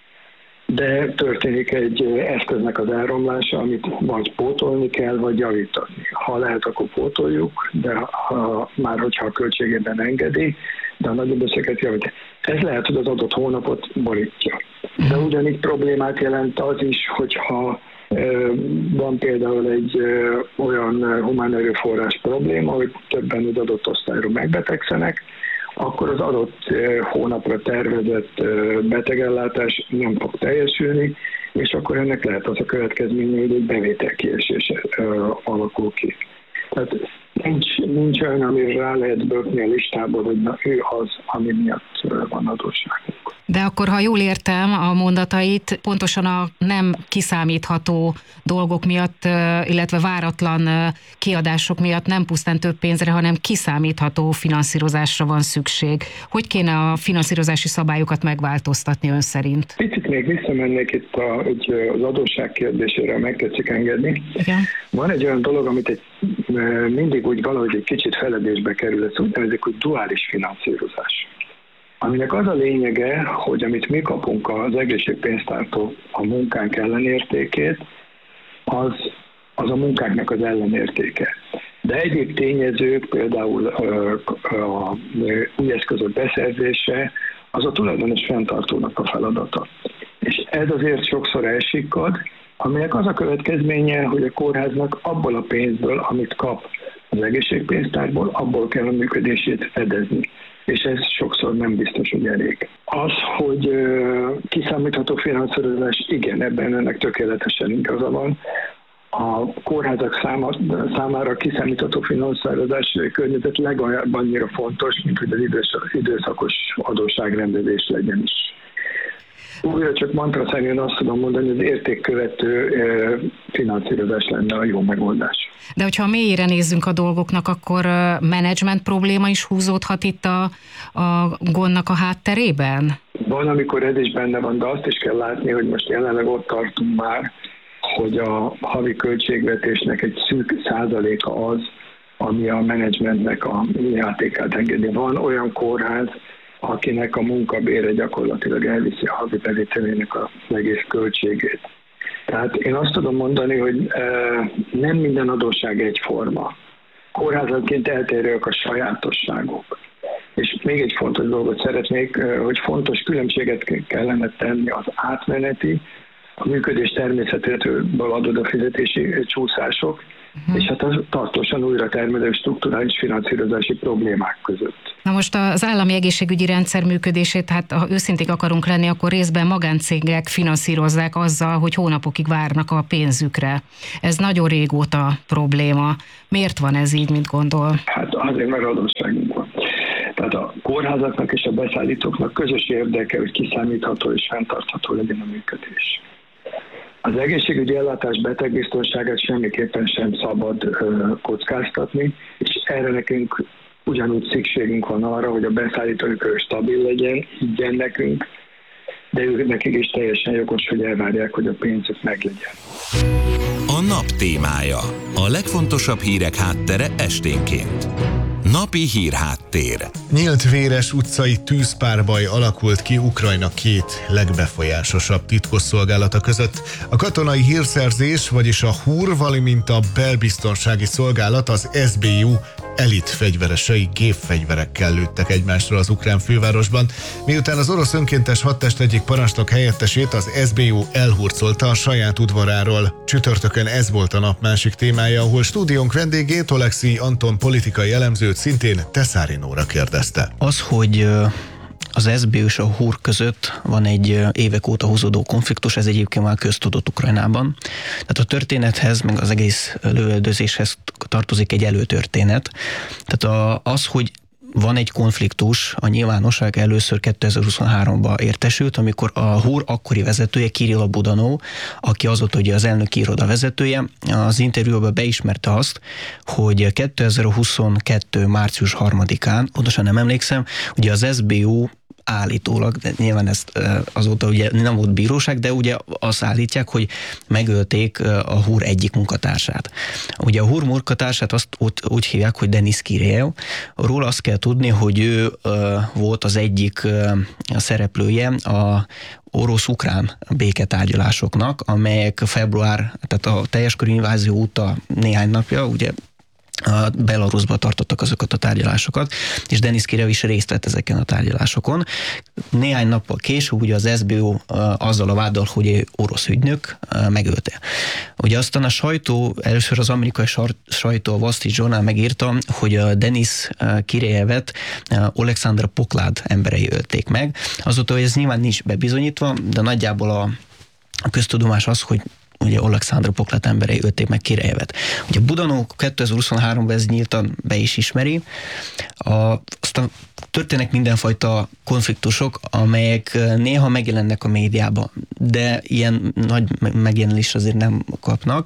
de történik egy eszköznek az elromlása, amit vagy pótolni kell, vagy javítani. Ha lehet, akkor pótoljuk, de ha, már hogyha a költségében engedi, de a nagyobb összeget javít. Ez lehet, hogy az adott hónapot borítja. De ugyanígy problémát jelent az is, hogyha van például egy olyan humán erőforrás probléma, hogy többen az adott osztályról megbetegszenek, akkor az adott hónapra tervezett betegellátás nem fog teljesülni, és akkor ennek lehet az a következménye, hogy egy bevételkiesés alakul ki. Tehát nincs, nincs olyan, amire rá lehet bökni a listából, hogy na, ő az, ami miatt van adósságunk. De akkor, ha jól értem a mondatait, pontosan a nem kiszámítható dolgok miatt, illetve váratlan kiadások miatt nem pusztán több pénzre, hanem kiszámítható finanszírozásra van szükség. Hogy kéne a finanszírozási szabályokat megváltoztatni ön szerint? Picit még visszamennék itt a, az adósság kérdésére, meg tetszik engedni. Igen. Van egy olyan dolog, amit egy, mindig úgy valahogy egy kicsit feledésbe kerül, ez úgy nevezik, hogy duális finanszírozás. Aminek az a lényege, hogy amit mi kapunk az egészségpénztártól a munkánk ellenértékét, az, az a munkánknak az ellenértéke. De egyéb tényezők, például a új eszközök beszerzése, az a tulajdonos fenntartónak a feladata. És ez azért sokszor elsikkad, aminek az a következménye, hogy a kórháznak abból a pénzből, amit kap az egészségpénztárból, abból kell a működését fedezni. És ez sokszor nem biztos, hogy elég. Az, hogy uh, kiszámítható finanszírozás, igen, ebben ennek tökéletesen igaza van. A kórházak száma, számára kiszámítható finanszírozás környezet legalább annyira fontos, mint hogy az időszakos adósságrendezés legyen is. Újra csak mantra szerint azt tudom mondani, hogy az értékkövető finanszírozás lenne a jó megoldás. De hogyha mélyére nézzünk a dolgoknak, akkor menedzsment probléma is húzódhat itt a, a gondnak a hátterében? Van, amikor ez is benne van, de azt is kell látni, hogy most jelenleg ott tartunk már, hogy a havi költségvetésnek egy szűk százaléka az, ami a menedzsmentnek a játékát engedi. Van olyan kórház, akinek a munkabére gyakorlatilag elviszi a havi bevételének az egész költségét. Tehát én azt tudom mondani, hogy nem minden adósság egyforma. Kórházanként eltérőek a sajátosságok. És még egy fontos dolgot szeretnék, hogy fontos különbséget kellene tenni az átmeneti, a működés természetéből adódó fizetési csúszások, uh-huh. és hát a tartósan újra termelő strukturális finanszírozási problémák között. Na most az állami egészségügyi rendszer működését, hát ha őszinték akarunk lenni, akkor részben magáncégek finanszírozzák azzal, hogy hónapokig várnak a pénzükre. Ez nagyon régóta probléma. Miért van ez így, mit gondol? Hát azért, mert adósságunk van. Tehát a kórházaknak és a beszállítóknak közös érdeke, hogy kiszámítható és fenntartható legyen a működés. Az egészségügyi ellátás betegbiztonságát semmiképpen sem szabad ö, kockáztatni, és erre nekünk ugyanúgy szükségünk van arra, hogy a beszállítók stabil legyen, higgyen nekünk, de ők nekik is teljesen jogos, hogy elvárják, hogy a pénzük meglegyen. A nap témája. A legfontosabb hírek háttere esténként. Napi hírháttér. Nyílt véres utcai tűzpárbaj alakult ki Ukrajna két legbefolyásosabb titkosszolgálata között. A katonai hírszerzés, vagyis a húr, valamint a belbiztonsági szolgálat, az es bé u elit fegyveresei gépfegyverekkel lőttek egymásra az ukrán fővárosban, miután az orosz önkéntes hadtest egyik parancsnok helyettesét az es bé u elhurcolta a saját udvaráról. Csütörtökön ez volt a nap másik témája, ahol stúdiónk vendégét, Oleksij Anton politikai elemzőt szintén Teszári Nóra kérdezte. Az, hogy az es bé u és a húr között van egy évek óta húzódó konfliktus, ez egyébként már köztudott Ukrajnában. Tehát a történethez, meg az egész lövöldözéshez tartozik egy előtörténet. Tehát az, hogy van egy konfliktus, a nyilvánosság először kétezer-huszonháromban értesült, amikor a húr akkori vezetője, Kirill Budanov, aki azóta ugye az elnöki iroda vezetője, az interjúban beismerte azt, hogy kétezer-huszonkettő március harmadikán, pontosan nem emlékszem, ugye az es bé u állítólag, de nyilván ezt azóta ugye nem volt bíróság, de ugye azt állítják, hogy megölték a húr egyik munkatársát. Ugye a húr munkatársát azt úgy, úgy hívják, hogy Denis Kirejev. Róla azt kell tudni, hogy ő uh, volt az egyik uh, szereplője a orosz-ukrán béketárgyalásoknak, amelyek február, tehát a teljes körű invázió óta néhány napja, ugye a Belarusban tartottak azokat a tárgyalásokat, és Denis Kirejev is részt vett ezeken a tárgyalásokon. Néhány nappal később ugye az es bé u azzal a váddal, hogy orosz ügynök megölte. Ugye aztán a sajtó, először az amerikai sajtó, a Wall Street Journal megírta, hogy a Denis Kirejevet Oleksandr Poklád emberei ölték meg. Azóta, hogy ez nyilván nincs bebizonyítva, de nagyjából a, a köztudomás az, hogy ugye Oleksandr Poklád emberei ölték meg Kirejevet. Ugye Budanov kétezer-huszonháromban ez nyíltan be is ismeri. A, aztán történnek mindenfajta konfliktusok, amelyek néha megjelennek a médiában, de ilyen nagy megjelenés azért nem kapnak.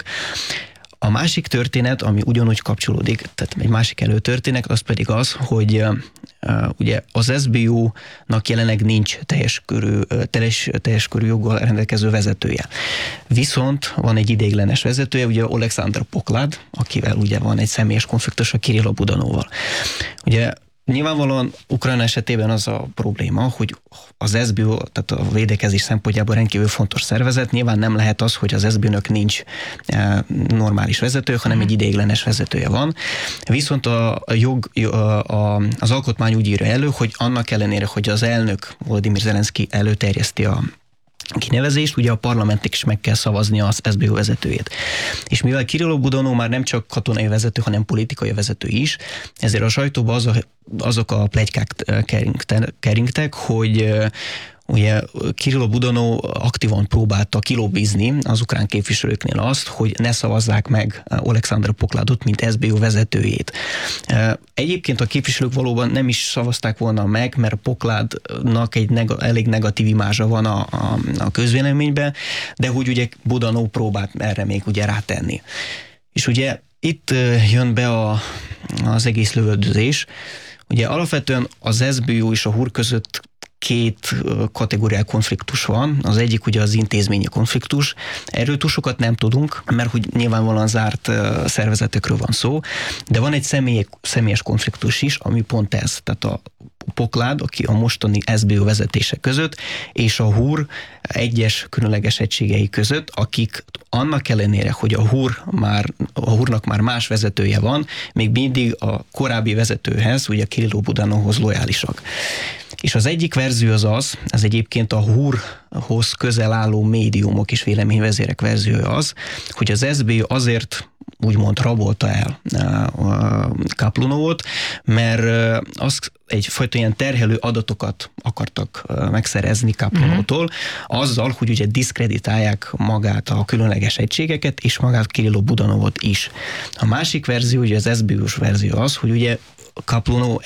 A másik történet, ami ugyanúgy kapcsolódik, tehát egy másik előtörténet, az pedig az, hogy uh, ugye az es bé u-nak jelenleg nincs teljes körű, teljes, teljes körű joggal rendelkező vezetője. Viszont van egy ideiglenes vezetője, ugye Oleksandr Poklád, akivel ugye van egy személyes konfliktus a Kirill Budanovval. Ugye nyilvánvalóan Ukrajna esetében az a probléma, hogy az es bé u, tehát a védekezés szempontjából rendkívül fontos szervezet, nyilván nem lehet az, hogy az es bé u-nak nincs e, normális vezető, hanem egy ideiglenes vezetője van. Viszont a, a jog, a, a, az alkotmány úgy írja elő, hogy annak ellenére, hogy az elnök Volodymyr Zelenszky előterjeszti a kinevezést, ugye a parlamentnek is meg kell szavazni az es bé u vezetőjét. És mivel Kirill Budanov már nem csak katonai vezető, hanem politikai vezető is, ezért a sajtóban az a, azok a pletykák keringtek, hogy Ugye Kirilo Budanov aktívan próbálta kilobbizni az ukrán képviselőknél azt, hogy ne szavazzák meg Oleksandr Pokladot, mint es zé bé u vezetőjét. Egyébként a képviselők valóban nem is szavazták volna meg, mert a Pokladnak egy neg- elég negatív imázsa van a, a, a közvéleményben, de hogy ugye Budanov próbált erre még ugye rátenni. És ugye itt jön be a, az egész lövöldözés. Ugye alapvetően az es zé bé u és a hur között két kategóriál konfliktus van. Az egyik ugye az intézményi konfliktus. Erről túl sokat nem tudunk, mert hogy nyilvánvalóan zárt szervezetekről van szó, de van egy személy, személyes konfliktus is, ami pont ez. Tehát a Poklad, aki a mostani es zé bé u vezetése között, és a hur egyes különleges egységei között, akik annak ellenére, hogy a hur már, a hurnak már más vezetője van, még mindig a korábbi vezetőhez, ugye Kirilo Budanovhoz lojálisak. És az egyik verzió az az, ez egyébként a hurhoz közel álló médiumok és véleményvezérek verziója az, hogy az es zé bé u azért úgymond rabolta el Kaplunovot, mert az egyfajta ilyen terhelő adatokat akartak megszerezni Kaplunovtól, azzal, hogy ugye diszkreditálják magát a különleges egységeket, és magát Kirilo Budanovot is. A másik verzió, ugye az es zé bé u-s verzió az, hogy ugye Kaplunov